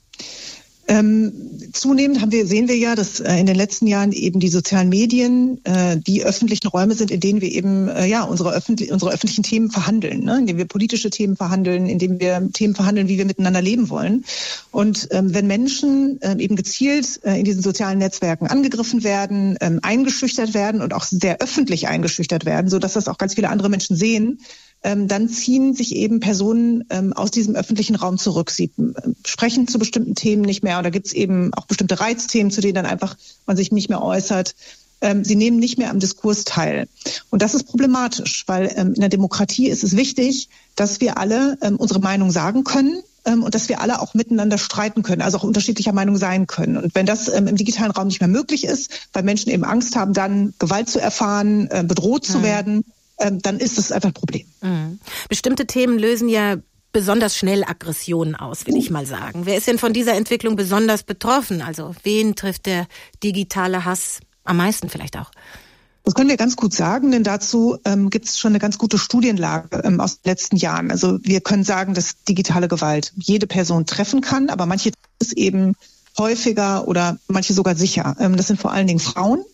Ähm, zunehmend haben wir, sehen wir ja, dass äh, in den letzten Jahren eben die sozialen Medien äh, die öffentlichen Räume sind, in denen wir eben äh, ja unsere, öffentlich, unsere öffentlichen Themen verhandeln, ne? In denen wir politische Themen verhandeln, in denen wir Themen verhandeln, wie wir miteinander leben wollen. Und ähm, wenn Menschen äh, eben gezielt äh, in diesen sozialen Netzwerken angegriffen werden, ähm, eingeschüchtert werden und auch sehr öffentlich eingeschüchtert werden, sodass das auch ganz viele andere Menschen sehen, Ähm, dann ziehen sich eben Personen ähm, aus diesem öffentlichen Raum zurück. Sie äh, sprechen zu bestimmten Themen nicht mehr oder gibt es eben auch bestimmte Reizthemen, zu denen dann einfach man sich nicht mehr äußert. Ähm, sie nehmen nicht mehr am Diskurs teil. Und das ist problematisch, weil ähm, in der Demokratie ist es wichtig, dass wir alle ähm, unsere Meinung sagen können ähm, und dass wir alle auch miteinander streiten können, also auch unterschiedlicher Meinung sein können. Und wenn das ähm, im digitalen Raum nicht mehr möglich ist, weil Menschen eben Angst haben, dann Gewalt zu erfahren, äh, bedroht zu mhm. werden, dann ist es einfach ein Problem. Mhm. Bestimmte Themen lösen ja besonders schnell Aggressionen aus, will ich mal sagen. Wer ist denn von dieser Entwicklung besonders betroffen? Also wen trifft der digitale Hass am meisten vielleicht auch? Das können wir ganz gut sagen, denn dazu ähm, gibt es schon eine ganz gute Studienlage ähm, aus den letzten Jahren. Also wir können sagen, dass digitale Gewalt jede Person treffen kann, aber manche ist eben häufiger oder manche sogar sicher. Ähm, das sind vor allen Dingen Frauen.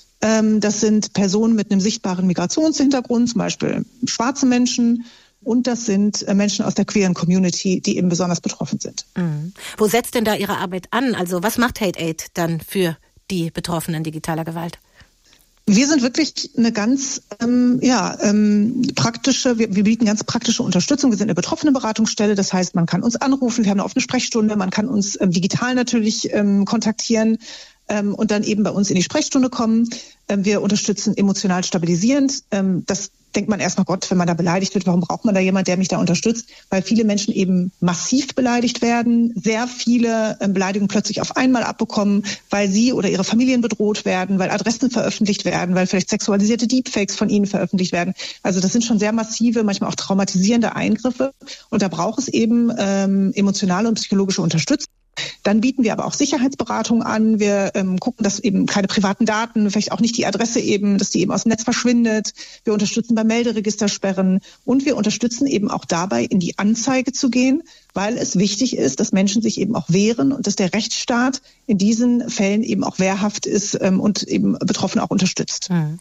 Das sind Personen mit einem sichtbaren Migrationshintergrund, zum Beispiel schwarze Menschen. Und das sind Menschen aus der queeren Community, die eben besonders betroffen sind. Mhm. Wo setzt denn da Ihre Arbeit an? Also was macht Hate Aid dann für die Betroffenen digitaler Gewalt? Wir sind wirklich eine ganz ähm, ja, ähm, praktische, wir, wir bieten ganz praktische Unterstützung. Wir sind eine Betroffenenberatungsstelle, das heißt, man kann uns anrufen, wir haben eine offene Sprechstunde, man kann uns ähm, digital natürlich ähm, kontaktieren. Und dann eben bei uns in die Sprechstunde kommen. Wir unterstützen emotional stabilisierend. Das denkt man erstmal, Gott, wenn man da beleidigt wird, warum braucht man da jemand, der mich da unterstützt? Weil viele Menschen eben massiv beleidigt werden, sehr viele Beleidigungen plötzlich auf einmal abbekommen, weil sie oder ihre Familien bedroht werden, weil Adressen veröffentlicht werden, weil vielleicht sexualisierte Deepfakes von ihnen veröffentlicht werden. Also das sind schon sehr massive, manchmal auch traumatisierende Eingriffe. Und da braucht es eben ähm, emotionale und psychologische Unterstützung. Dann bieten wir aber auch Sicherheitsberatung an. Wir ähm, gucken, dass eben keine privaten Daten, vielleicht auch nicht die Adresse eben, dass die eben aus dem Netz verschwindet. Wir unterstützen bei Melderegistersperren und wir unterstützen eben auch dabei, in die Anzeige zu gehen, weil es wichtig ist, dass Menschen sich eben auch wehren und dass der Rechtsstaat in diesen Fällen eben auch wehrhaft ist ähm, und eben Betroffene auch unterstützt. Mhm.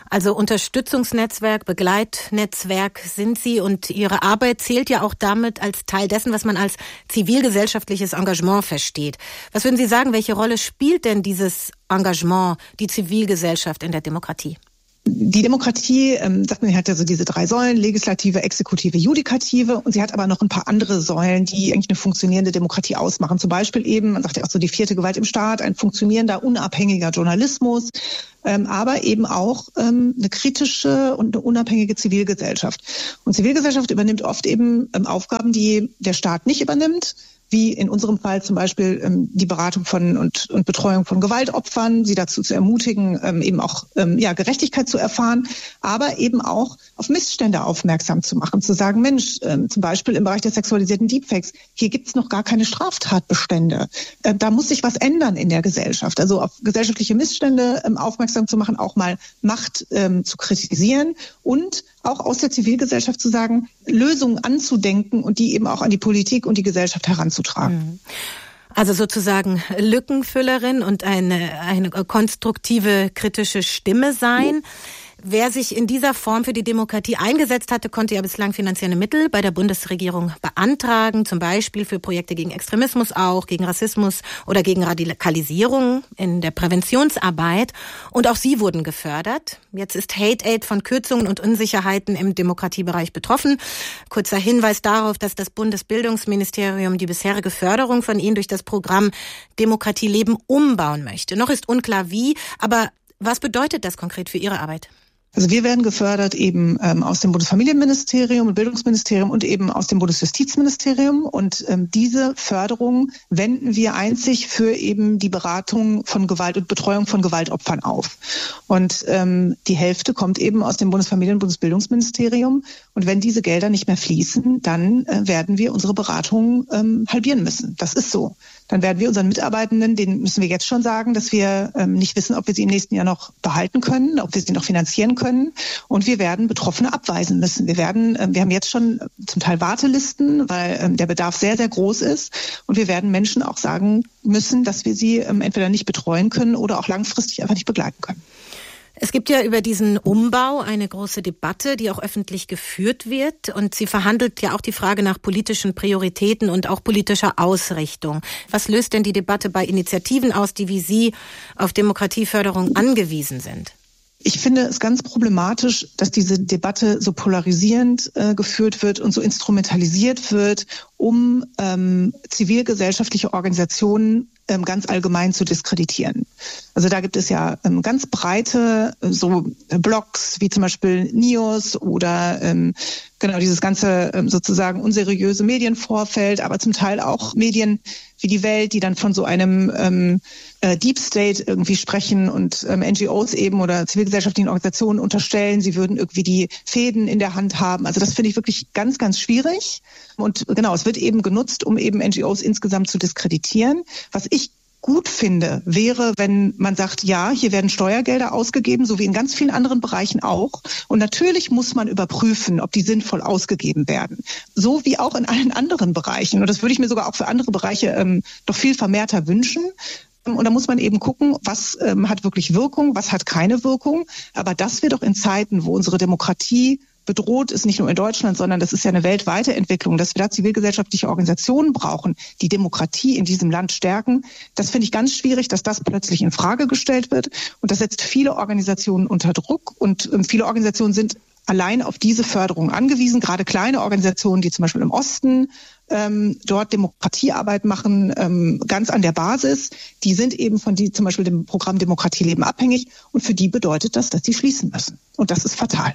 Also Unterstützungsnetzwerk, Begleitnetzwerk sind Sie und Ihre Arbeit zählt ja auch damit als Teil dessen, was man als zivilgesellschaftliches Engagement versteht. Was würden Sie sagen, welche Rolle spielt denn dieses Engagement, die Zivilgesellschaft in der Demokratie? Die Demokratie, ähm, sagt man, hat ja so diese drei Säulen, Legislative, Exekutive, Judikative, und sie hat aber noch ein paar andere Säulen, die eigentlich eine funktionierende Demokratie ausmachen. Zum Beispiel eben, man sagt ja auch so die vierte Gewalt im Staat, ein funktionierender, unabhängiger Journalismus, ähm, aber eben auch ähm, eine kritische und eine unabhängige Zivilgesellschaft. Und Zivilgesellschaft übernimmt oft eben ähm, Aufgaben, die der Staat nicht übernimmt, wie in unserem Fall zum Beispiel ähm, die Beratung von und, und Betreuung von Gewaltopfern, sie dazu zu ermutigen, ähm, eben auch ähm, ja Gerechtigkeit zu erfahren, aber eben auch auf Missstände aufmerksam zu machen, zu sagen, Mensch, ähm, zum Beispiel im Bereich der sexualisierten Deepfakes, hier gibt's noch gar keine Straftatbestände. Äh, da muss sich was ändern in der Gesellschaft. Also auf gesellschaftliche Missstände ähm, aufmerksam zu machen, auch mal Macht ähm, zu kritisieren und auch aus der Zivilgesellschaft zu sagen, Lösungen anzudenken und die eben auch an die Politik und die Gesellschaft heranzutragen. Also sozusagen Lückenfüllerin und eine, eine konstruktive, kritische Stimme sein. Wer sich in dieser Form für die Demokratie eingesetzt hatte, konnte ja bislang finanzielle Mittel bei der Bundesregierung beantragen, zum Beispiel für Projekte gegen Extremismus auch, gegen Rassismus oder gegen Radikalisierung in der Präventionsarbeit. Und auch sie wurden gefördert. Jetzt ist Hate Aid von Kürzungen und Unsicherheiten im Demokratiebereich betroffen. Kurzer Hinweis darauf, dass das Bundesbildungsministerium die bisherige Förderung von ihnen durch das Programm Demokratie leben umbauen möchte. Noch ist unklar wie, aber was bedeutet das konkret für Ihre Arbeit? Also wir werden gefördert eben ähm, aus dem Bundesfamilienministerium und Bildungsministerium und eben aus dem Bundesjustizministerium. Und ähm, diese Förderung wenden wir einzig für eben die Beratung von Gewalt und Betreuung von Gewaltopfern auf. Und ähm, die Hälfte kommt eben aus dem Bundesfamilien- und Bundesbildungsministerium. Und wenn diese Gelder nicht mehr fließen, dann äh, werden wir unsere Beratung ähm, halbieren müssen. Das ist so. Dann werden wir unseren Mitarbeitenden, denen müssen wir jetzt schon sagen, dass wir ähm, nicht wissen, ob wir sie im nächsten Jahr noch behalten können, ob wir sie noch finanzieren können. Und wir werden Betroffene abweisen müssen. Wir werden, äh, wir haben jetzt schon zum Teil Wartelisten, weil ähm, der Bedarf sehr, sehr groß ist. Und wir werden Menschen auch sagen müssen, dass wir sie ähm, entweder nicht betreuen können oder auch langfristig einfach nicht begleiten können. Es gibt ja über diesen Umbau eine große Debatte, die auch öffentlich geführt wird. Und sie verhandelt ja auch die Frage nach politischen Prioritäten und auch politischer Ausrichtung. Was löst denn die Debatte bei Initiativen aus, die wie Sie auf Demokratieförderung angewiesen sind? Ich finde es ganz problematisch, dass diese Debatte so polarisierend äh, geführt wird und so instrumentalisiert wird, um ähm, zivilgesellschaftliche Organisationen ähm, ganz allgemein zu diskreditieren. Also da gibt es ja ähm, ganz breite äh, so Blogs wie zum Beispiel Nios oder ähm, genau dieses ganze ähm, sozusagen unseriöse Medienvorfeld, aber zum Teil auch Medien wie die Welt, die dann von so einem ähm, äh, Deep State irgendwie sprechen und ähm, N G Os eben oder zivilgesellschaftlichen Organisationen unterstellen, sie würden irgendwie die Fäden in der Hand haben. Also das finde ich wirklich ganz, ganz schwierig. Und genau, es wird eben genutzt, um eben N G Os insgesamt zu diskreditieren. Was ich gut finde, wäre, wenn man sagt, ja, hier werden Steuergelder ausgegeben, so wie in ganz vielen anderen Bereichen auch. Und natürlich muss man überprüfen, ob die sinnvoll ausgegeben werden. So wie auch in allen anderen Bereichen. Und das würde ich mir sogar auch für andere Bereiche ähm, doch viel vermehrter wünschen. Und da muss man eben gucken, was ähm, hat wirklich Wirkung, was hat keine Wirkung. Aber dass wir doch in Zeiten, wo unsere Demokratie bedroht ist, nicht nur in Deutschland, sondern das ist ja eine weltweite Entwicklung, dass wir da zivilgesellschaftliche Organisationen brauchen, die Demokratie in diesem Land stärken. Das finde ich ganz schwierig, dass das plötzlich in Frage gestellt wird. Und das setzt viele Organisationen unter Druck. Und ähm, viele Organisationen sind allein auf diese Förderung angewiesen, gerade kleine Organisationen, die zum Beispiel im Osten ähm, dort Demokratiearbeit machen, ähm, ganz an der Basis, die sind eben von die, zum Beispiel dem Programm Demokratie leben abhängig. Und für die bedeutet das, dass sie schließen müssen. Und das ist fatal.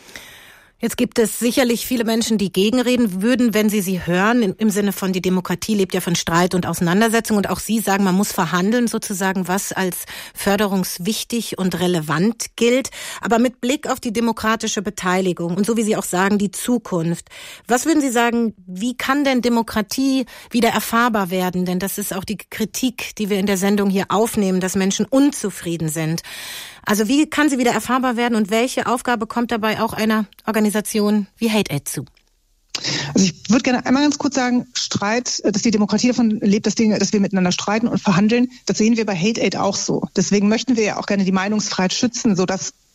Jetzt gibt es sicherlich viele Menschen, die gegenreden würden, wenn sie sie hören, im Sinne von, die Demokratie lebt ja von Streit und Auseinandersetzung. Und auch Sie sagen, man muss verhandeln sozusagen, was als förderungswichtig und relevant gilt. Aber mit Blick auf die demokratische Beteiligung und so wie Sie auch sagen, die Zukunft. Was würden Sie sagen, wie kann denn Demokratie wieder erfahrbar werden? Denn das ist auch die Kritik, die wir in der Sendung hier aufnehmen, dass Menschen unzufrieden sind. Also wie kann sie wieder erfahrbar werden und welche Aufgabe kommt dabei auch einer Organisation wie Hate Aid zu? Also ich würde gerne einmal ganz kurz sagen, Streit, dass die Demokratie davon lebt, dass, Dinge, dass wir miteinander streiten und verhandeln, das sehen wir bei Hate Aid auch so. Deswegen möchten wir ja auch gerne die Meinungsfreiheit schützen, sodass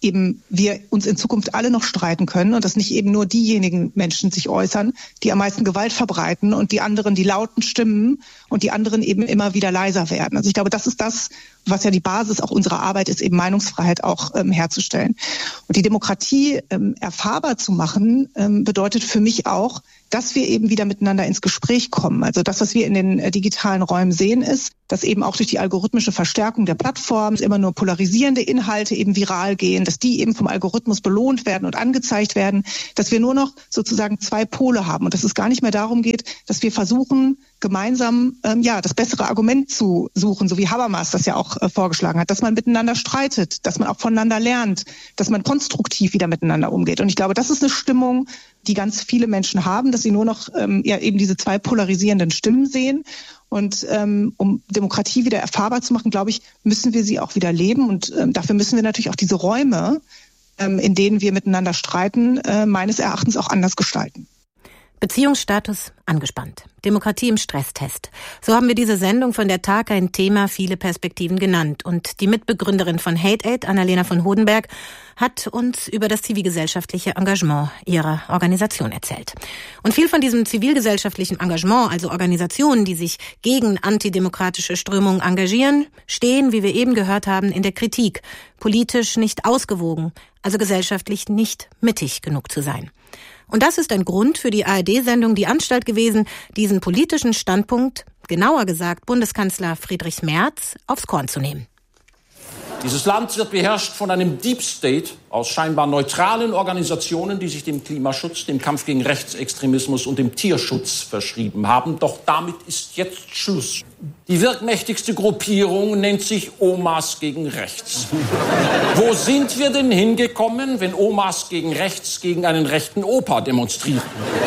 eben wir uns in Zukunft alle noch streiten können und dass nicht eben nur diejenigen Menschen sich äußern, die am meisten Gewalt verbreiten und die anderen die lauten Stimmen und die anderen eben immer wieder leiser werden. Also ich glaube, das ist das, was ja die Basis auch unserer Arbeit ist, eben Meinungsfreiheit auch ähm, herzustellen. Und die Demokratie ähm, erfahrbar zu machen, ähm, bedeutet für mich auch, dass wir eben wieder miteinander ins Gespräch kommen. Also das, was wir in den äh, digitalen Räumen sehen, ist, dass eben auch durch die algorithmische Verstärkung der Plattformen immer nur polarisierende Inhalte eben viral gehen, dass die eben vom Algorithmus belohnt werden und angezeigt werden, dass wir nur noch sozusagen zwei Pole haben und dass es gar nicht mehr darum geht, dass wir versuchen, gemeinsam ähm, ja das bessere Argument zu suchen, so wie Habermas das ja auch äh, vorgeschlagen hat, dass man miteinander streitet, dass man auch voneinander lernt, dass man konstruktiv wieder miteinander umgeht. Und ich glaube, das ist eine Stimmung, die ganz viele Menschen haben, dass sie nur noch ähm, ja eben diese zwei polarisierenden Stimmen sehen. Und ähm, um Demokratie wieder erfahrbar zu machen, glaube ich, müssen wir sie auch wieder leben. Und ähm, dafür müssen wir natürlich auch diese Räume, ähm, in denen wir miteinander streiten, äh, meines Erachtens auch anders gestalten. Beziehungsstatus angespannt. Demokratie im Stresstest. So haben wir diese Sendung von der Tag ein Thema, viele Perspektiven genannt. Und die Mitbegründerin von Hate Aid, Annalena von Hodenberg, hat uns über das zivilgesellschaftliche Engagement ihrer Organisation erzählt. Und viel von diesem zivilgesellschaftlichen Engagement, also Organisationen, die sich gegen antidemokratische Strömungen engagieren, stehen, wie wir eben gehört haben, in der Kritik, politisch nicht ausgewogen, also gesellschaftlich nicht mittig genug zu sein. Und das ist ein Grund für die A R D-Sendung Die Anstalt gewesen, diesen politischen Standpunkt, genauer gesagt Bundeskanzler Friedrich Merz, aufs Korn zu nehmen. Dieses Land wird beherrscht von einem Deep State aus scheinbar neutralen Organisationen, die sich dem Klimaschutz, dem Kampf gegen Rechtsextremismus und dem Tierschutz verschrieben haben. Doch damit ist jetzt Schluss. Die wirkmächtigste Gruppierung nennt sich Omas gegen Rechts. Wo sind wir denn hingekommen, wenn Omas gegen Rechts gegen einen rechten Opa demonstrieren?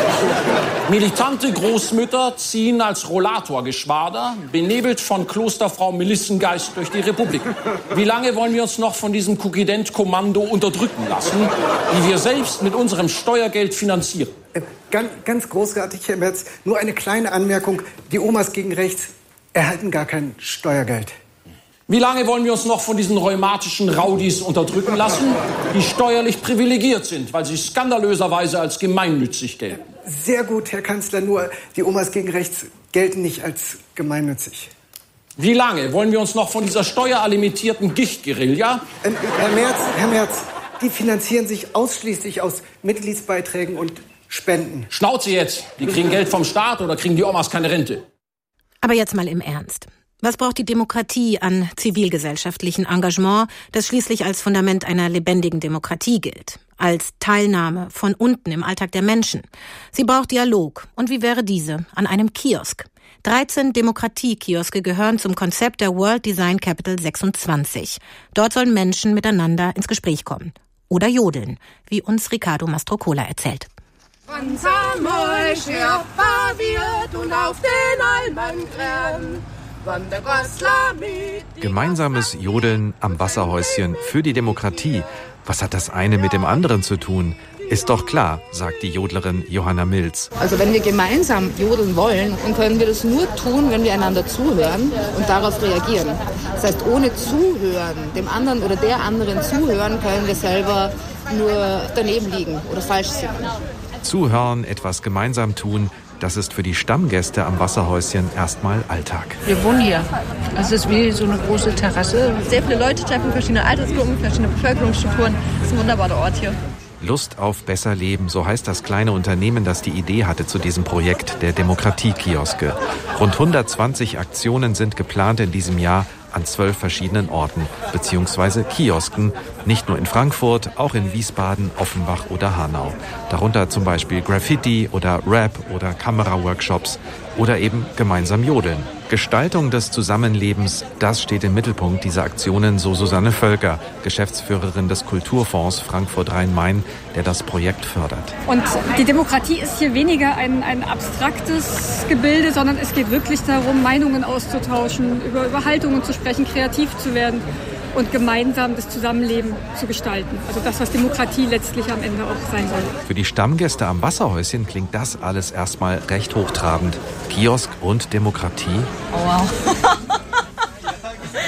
Militante Großmütter ziehen als Rollatorgeschwader, benebelt von Klosterfrau Melissengeist durch die Republik. Wie lange wollen wir uns noch von diesem Kukident-Kommando unterdrücken lassen, die wir selbst mit unserem Steuergeld finanzieren? Äh, ganz, ganz großartig, Herr Merz. Nur eine kleine Anmerkung. Die Omas gegen Rechts erhalten gar kein Steuergeld. Wie lange wollen wir uns noch von diesen rheumatischen Raudis unterdrücken lassen, die steuerlich privilegiert sind, weil sie skandalöserweise als gemeinnützig gelten? Sehr gut, Herr Kanzler, nur die Omas gegen Rechts gelten nicht als gemeinnützig. Wie lange wollen wir uns noch von dieser steueralimentierten Gichtguerilla... Äh, Herr Merz, Herr Merz, die finanzieren sich ausschließlich aus Mitgliedsbeiträgen und Spenden. Schnauze jetzt! Die kriegen Geld vom Staat oder kriegen die Omas keine Rente? Aber jetzt mal im Ernst. Was braucht die Demokratie an zivilgesellschaftlichem Engagement, das schließlich als Fundament einer lebendigen Demokratie gilt? Als Teilnahme von unten im Alltag der Menschen. Sie braucht Dialog. Und wie wäre diese an einem Kiosk? dreizehn Demokratie-Kioske gehören zum Konzept der World Design Capital sechsundzwanzig. Dort sollen Menschen miteinander ins Gespräch kommen. Oder jodeln, wie uns Riccardo Mastrocola erzählt. Gemeinsames Jodeln am Wasserhäuschen für die Demokratie. Was hat das eine mit dem anderen zu tun? Ist doch klar, sagt die Jodlerin Johanna Milz. Also wenn wir gemeinsam jodeln wollen, dann können wir das nur tun, wenn wir einander zuhören und darauf reagieren. Das heißt, ohne Zuhören, dem anderen oder der anderen zuhören, können wir selber nur daneben liegen oder falsch sitzen. Zuhören, etwas gemeinsam tun, das ist für die Stammgäste am Wasserhäuschen erstmal Alltag. Wir wohnen hier. Es ist wie so eine große Terrasse. Sehr viele Leute treffen, verschiedene Altersgruppen, verschiedene Bevölkerungsstrukturen. Das ist ein wunderbarer Ort hier. Lust auf besser Leben, so heißt das kleine Unternehmen, das die Idee hatte zu diesem Projekt der Demokratie-Kioske. Rund hundertzwanzig Aktionen sind geplant in diesem Jahr an zwölf verschiedenen Orten bzw. Kiosken, nicht nur in Frankfurt, auch in Wiesbaden, Offenbach oder Hanau. Darunter zum Beispiel Graffiti oder Rap oder Kameraworkshops oder eben gemeinsam jodeln. Gestaltung des Zusammenlebens, das steht im Mittelpunkt dieser Aktionen, so Susanne Völker, Geschäftsführerin des Kulturfonds Frankfurt-Rhein-Main, der das Projekt fördert. Und die Demokratie ist hier weniger ein, ein abstraktes Gebilde, sondern es geht wirklich darum, Meinungen auszutauschen, über, über Haltungen zu sprechen, kreativ zu werden und gemeinsam das Zusammenleben zu gestalten. Also das, was Demokratie letztlich am Ende auch sein soll. Für die Stammgäste am Wasserhäuschen klingt das alles erstmal recht hochtrabend. Kiosk und Demokratie. Oh wow.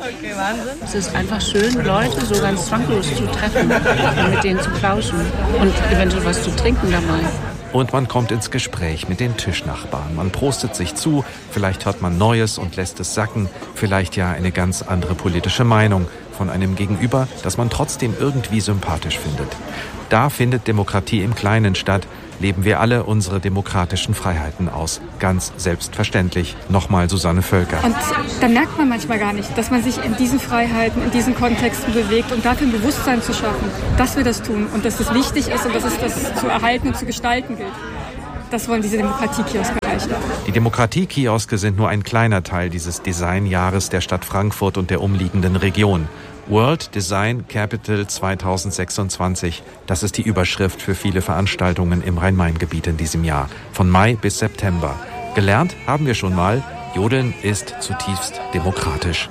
Okay, Wahnsinn. Es ist einfach schön, Leute so ganz zwanglos zu treffen und mit denen zu plauschen und eventuell was zu trinken dabei. Und man kommt ins Gespräch mit den Tischnachbarn. Man prostet sich zu, vielleicht hört man Neues und lässt es sacken, vielleicht ja eine ganz andere politische Meinung von einem Gegenüber, das man trotzdem irgendwie sympathisch findet. Da findet Demokratie im Kleinen statt, leben wir alle unsere demokratischen Freiheiten aus. Ganz selbstverständlich. Nochmal Susanne Völker. Und dann merkt man manchmal gar nicht, dass man sich in diesen Freiheiten, in diesen Kontexten bewegt und dafür ein Bewusstsein zu schaffen, dass wir das tun und dass es wichtig ist und dass es das zu erhalten und zu gestalten gilt. Das wollen diese Demokratiekioske erreichen. Die Demokratiekioske sind nur ein kleiner Teil dieses Designjahres der Stadt Frankfurt und der umliegenden Region. World Design Capital zweitausendsechsundzwanzig, das ist die Überschrift für viele Veranstaltungen im Rhein-Main-Gebiet in diesem Jahr, von Mai bis September. Gelernt haben wir schon mal, Jodeln ist zutiefst demokratisch.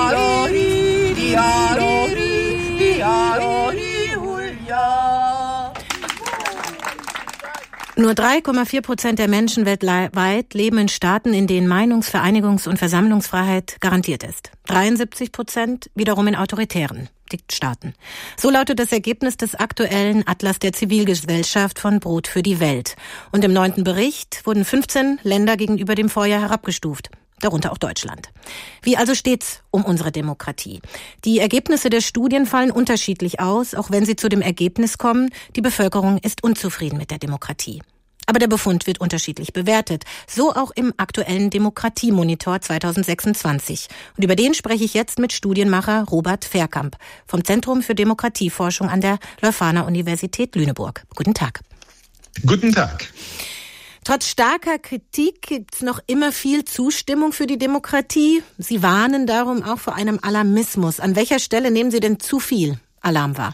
Nur drei Komma vier Prozent der Menschen weltweit leben in Staaten, in denen Meinungs-, Vereinigungs- und Versammlungsfreiheit garantiert ist. dreiundsiebzig Prozent wiederum in autoritären Staaten. So lautet das Ergebnis des aktuellen Atlas der Zivilgesellschaft von Brot für die Welt. Und im neunten Bericht wurden fünfzehn Länder gegenüber dem Vorjahr herabgestuft. Darunter auch Deutschland. Wie also steht's um unsere Demokratie? Die Ergebnisse der Studien fallen unterschiedlich aus, auch wenn sie zu dem Ergebnis kommen, die Bevölkerung ist unzufrieden mit der Demokratie. Aber der Befund wird unterschiedlich bewertet, so auch im aktuellen Demokratiemonitor zweitausendsechsundzwanzig. Und über den spreche ich jetzt mit Studienmacher Robert Verkamp vom Zentrum für Demokratieforschung an der Leuphana Universität Lüneburg. Guten Tag. Guten Tag. Trotz starker Kritik gibt es noch immer viel Zustimmung für die Demokratie. Sie warnen darum auch vor einem Alarmismus. An welcher Stelle nehmen Sie denn zu viel Alarm wahr?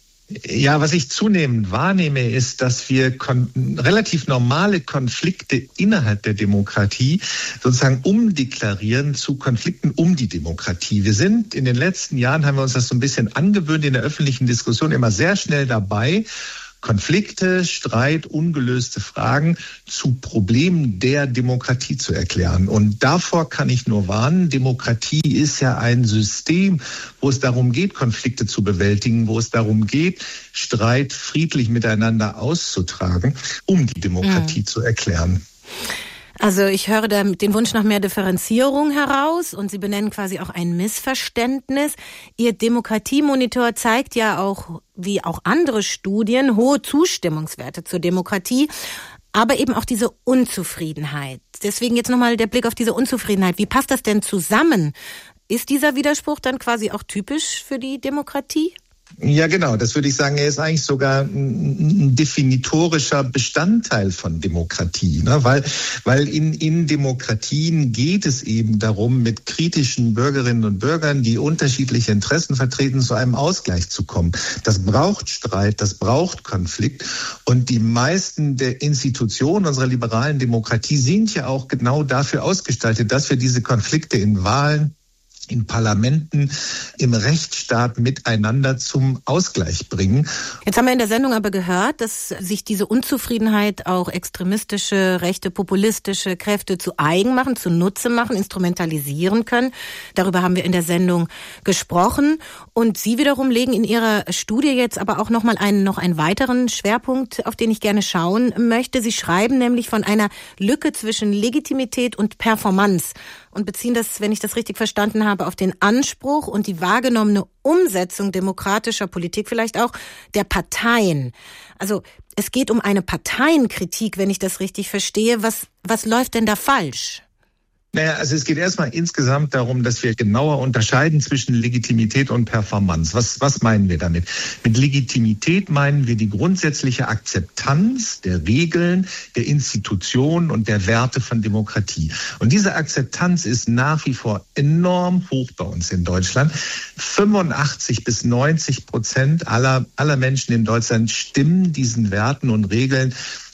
Ja, was ich zunehmend wahrnehme, ist, dass wir kon- relativ normale Konflikte innerhalb der Demokratie sozusagen umdeklarieren zu Konflikten um die Demokratie. Wir sind in den letzten Jahren, haben wir uns das so ein bisschen angewöhnt, in der öffentlichen Diskussion immer sehr schnell dabei, Konflikte, Streit, ungelöste Fragen zu Problemen der Demokratie zu erklären. Und davor kann ich nur warnen. Demokratie ist ja ein System, wo es darum geht, Konflikte zu bewältigen, wo es darum geht, Streit friedlich miteinander auszutragen, um die Demokratie mhm. zu erklären. Also ich höre da den Wunsch nach mehr Differenzierung heraus und Sie benennen quasi auch ein Missverständnis. Ihr Demokratiemonitor zeigt ja auch, wie auch andere Studien, hohe Zustimmungswerte zur Demokratie, aber eben auch diese Unzufriedenheit. Deswegen jetzt nochmal der Blick auf diese Unzufriedenheit. Wie passt das denn zusammen? Ist dieser Widerspruch dann quasi auch typisch für die Demokratie? Ja, genau. Das würde ich sagen, er ist eigentlich sogar ein definitorischer Bestandteil von Demokratie, ne? Weil, weil in, in Demokratien geht es eben darum, mit kritischen Bürgerinnen und Bürgern, die unterschiedliche Interessen vertreten, zu einem Ausgleich zu kommen. Das braucht Streit, das braucht Konflikt. Und die meisten der Institutionen unserer liberalen Demokratie sind ja auch genau dafür ausgestaltet, dass wir diese Konflikte in Wahlen, in Parlamenten, im Rechtsstaat miteinander zum Ausgleich bringen. Jetzt haben wir in der Sendung aber gehört, dass sich diese Unzufriedenheit auch extremistische, rechte, populistische Kräfte zu eigen machen, zu Nutze machen, instrumentalisieren können. Darüber haben wir in der Sendung gesprochen. Und Sie wiederum legen in Ihrer Studie jetzt aber auch noch mal einen, noch einen weiteren Schwerpunkt, auf den ich gerne schauen möchte. Sie schreiben nämlich von einer Lücke zwischen Legitimität und Performance und beziehen das, wenn ich das richtig verstanden habe, auf den Anspruch und die wahrgenommene Umsetzung demokratischer Politik, vielleicht auch der Parteien. Also es geht um eine Parteienkritik, wenn ich das richtig verstehe. Was, was läuft denn da falsch? Naja, also es geht erstmal insgesamt darum, dass wir genauer unterscheiden zwischen Legitimität und Performance. Was, was meinen wir damit? Mit Legitimität meinen wir die grundsätzliche Akzeptanz der Regeln, der Institutionen und der Werte von Demokratie. Und diese Akzeptanz ist nach wie vor enorm hoch bei uns in Deutschland. fünfundachtzig bis neunzig Prozent aller, aller Menschen in Deutschland stimmen diesen Werten und Regeln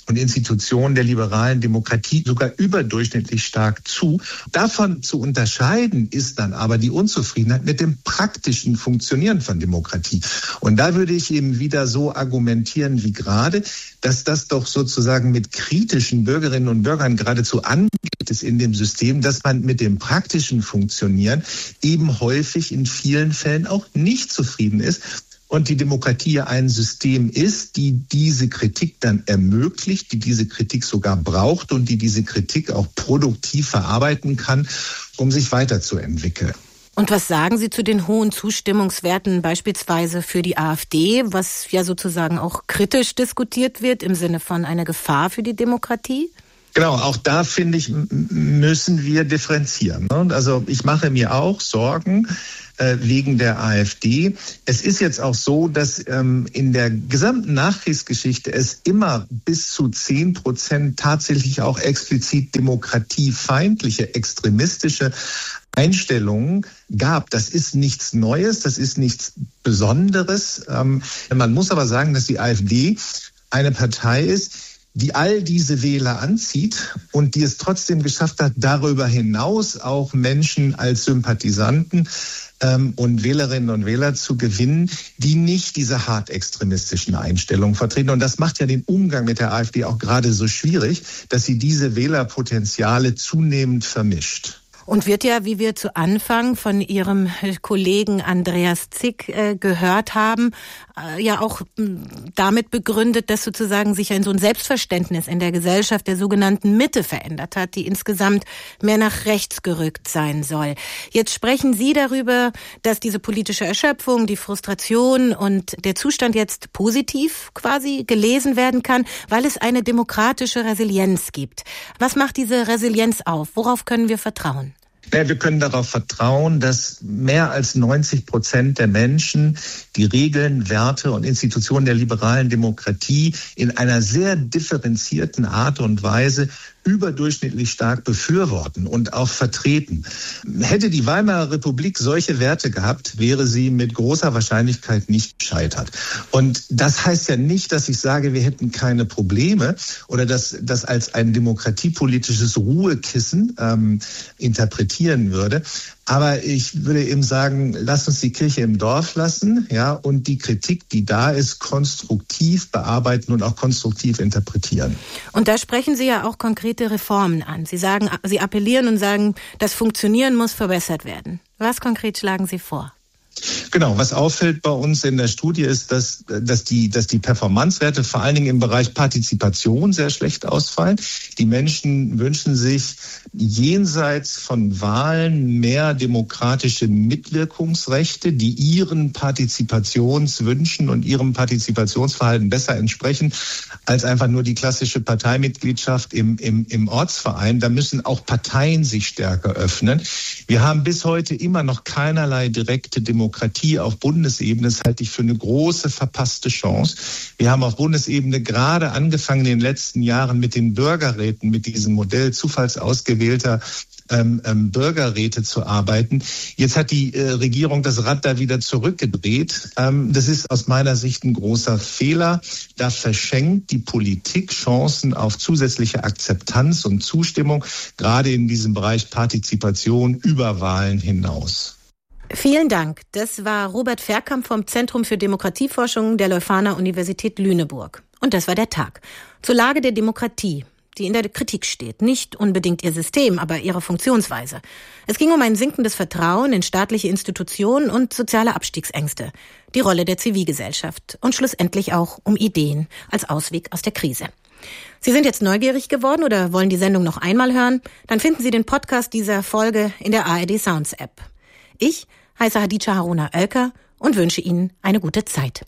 und Institutionen der liberalen Demokratie sogar überdurchschnittlich stark zu. Davon zu unterscheiden ist dann aber die Unzufriedenheit mit dem praktischen Funktionieren von Demokratie. Und da würde ich eben wieder so argumentieren wie gerade, dass das doch sozusagen mit kritischen Bürgerinnen und Bürgern geradezu angeht ist in dem System, dass man mit dem praktischen Funktionieren eben häufig in vielen Fällen auch nicht zufrieden ist. Und die Demokratie ja ein System ist, die diese Kritik dann ermöglicht, die diese Kritik sogar braucht und die diese Kritik auch produktiv verarbeiten kann, um sich weiterzuentwickeln. Und was sagen Sie zu den hohen Zustimmungswerten beispielsweise für die AfD, was ja sozusagen auch kritisch diskutiert wird im Sinne von einer Gefahr für die Demokratie? Genau, auch da, finde ich, müssen wir differenzieren. Also ich mache mir auch Sorgen äh, wegen der AfD. Es ist jetzt auch so, dass ähm, in der gesamten Nachkriegsgeschichte es immer bis zu zehn Prozent tatsächlich auch explizit demokratiefeindliche, extremistische Einstellungen gab. Das ist nichts Neues, das ist nichts Besonderes. Ähm, man muss aber sagen, dass die AfD eine Partei ist, die all diese Wähler anzieht und die es trotzdem geschafft hat, darüber hinaus auch Menschen als Sympathisanten ähm, und Wählerinnen und Wähler zu gewinnen, die nicht diese hart extremistischen Einstellungen vertreten. Und das macht ja den Umgang mit der AfD auch gerade so schwierig, dass sie diese Wählerpotenziale zunehmend vermischt. Und wird ja, wie wir zu Anfang von Ihrem Kollegen Andreas Zick äh, gehört haben, äh, ja auch m, damit begründet, dass sozusagen sich ein so ein Selbstverständnis in der Gesellschaft der sogenannten Mitte verändert hat, die insgesamt mehr nach rechts gerückt sein soll. Jetzt sprechen Sie darüber, dass diese politische Erschöpfung, die Frustration und der Zustand jetzt positiv quasi gelesen werden kann, weil es eine demokratische Resilienz gibt. Was macht diese Resilienz auf? Worauf können wir vertrauen? Ja, wir können darauf vertrauen, dass mehr als neunzig Prozent der Menschen die Regeln, Werte und Institutionen der liberalen Demokratie in einer sehr differenzierten Art und Weise überdurchschnittlich stark befürworten und auch vertreten. Hätte die Weimarer Republik solche Werte gehabt, wäre sie mit großer Wahrscheinlichkeit nicht gescheitert. Und das heißt ja nicht, dass ich sage, wir hätten keine Probleme oder dass das als ein demokratiepolitisches Ruhekissen ähm, interpretieren würde. Aber ich würde eben sagen, lass uns die Kirche im Dorf lassen, ja, und die Kritik, die da ist, konstruktiv bearbeiten und auch konstruktiv interpretieren. Und da sprechen Sie ja auch konkrete Reformen an. Sie sagen, Sie appellieren und sagen, das Funktionieren muss verbessert werden. Was konkret schlagen Sie vor? Genau, was auffällt bei uns in der Studie ist, dass, dass, die, dass die Performancewerte vor allen Dingen im Bereich Partizipation sehr schlecht ausfallen. Die Menschen wünschen sich jenseits von Wahlen mehr demokratische Mitwirkungsrechte, die ihren Partizipationswünschen und ihrem Partizipationsverhalten besser entsprechen als einfach nur die klassische Parteimitgliedschaft im, im, im Ortsverein. Da müssen auch Parteien sich stärker öffnen. Wir haben bis heute immer noch keinerlei direkte Demokratie auf Bundesebene. Das halte ich für eine große verpasste Chance. Wir haben auf Bundesebene gerade angefangen in den letzten Jahren mit den Bürgerräten, mit diesem Modell zufallsausgewählter ähm, ähm, Bürgerräte zu arbeiten. Jetzt hat die äh, Regierung das Rad da wieder zurückgedreht. Ähm, das ist aus meiner Sicht ein großer Fehler. Da verschenkt die Politik Chancen auf zusätzliche Akzeptanz und Zustimmung, gerade in diesem Bereich Partizipation über Wahlen hinaus. Vielen Dank. Das war Robert Verkamp vom Zentrum für Demokratieforschung der Leuphana Universität Lüneburg. Und das war der Tag. Zur Lage der Demokratie, die in der Kritik steht. Nicht unbedingt ihr System, aber ihre Funktionsweise. Es ging um ein sinkendes Vertrauen in staatliche Institutionen und soziale Abstiegsängste. Die Rolle der Zivilgesellschaft und schlussendlich auch um Ideen als Ausweg aus der Krise. Sie sind jetzt neugierig geworden oder wollen die Sendung noch einmal hören? Dann finden Sie den Podcast dieser Folge in der A R D Sounds App. Ich heiße Hadija Haruna Oelker und wünsche Ihnen eine gute Zeit.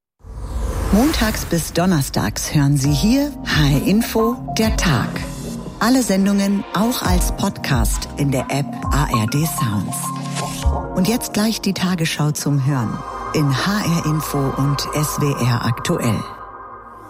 Montags bis donnerstags hören Sie hier H R Info, der Tag. Alle Sendungen auch als Podcast in der App A R D Sounds. Und jetzt gleich die Tagesschau zum Hören in H R Info und S W R aktuell.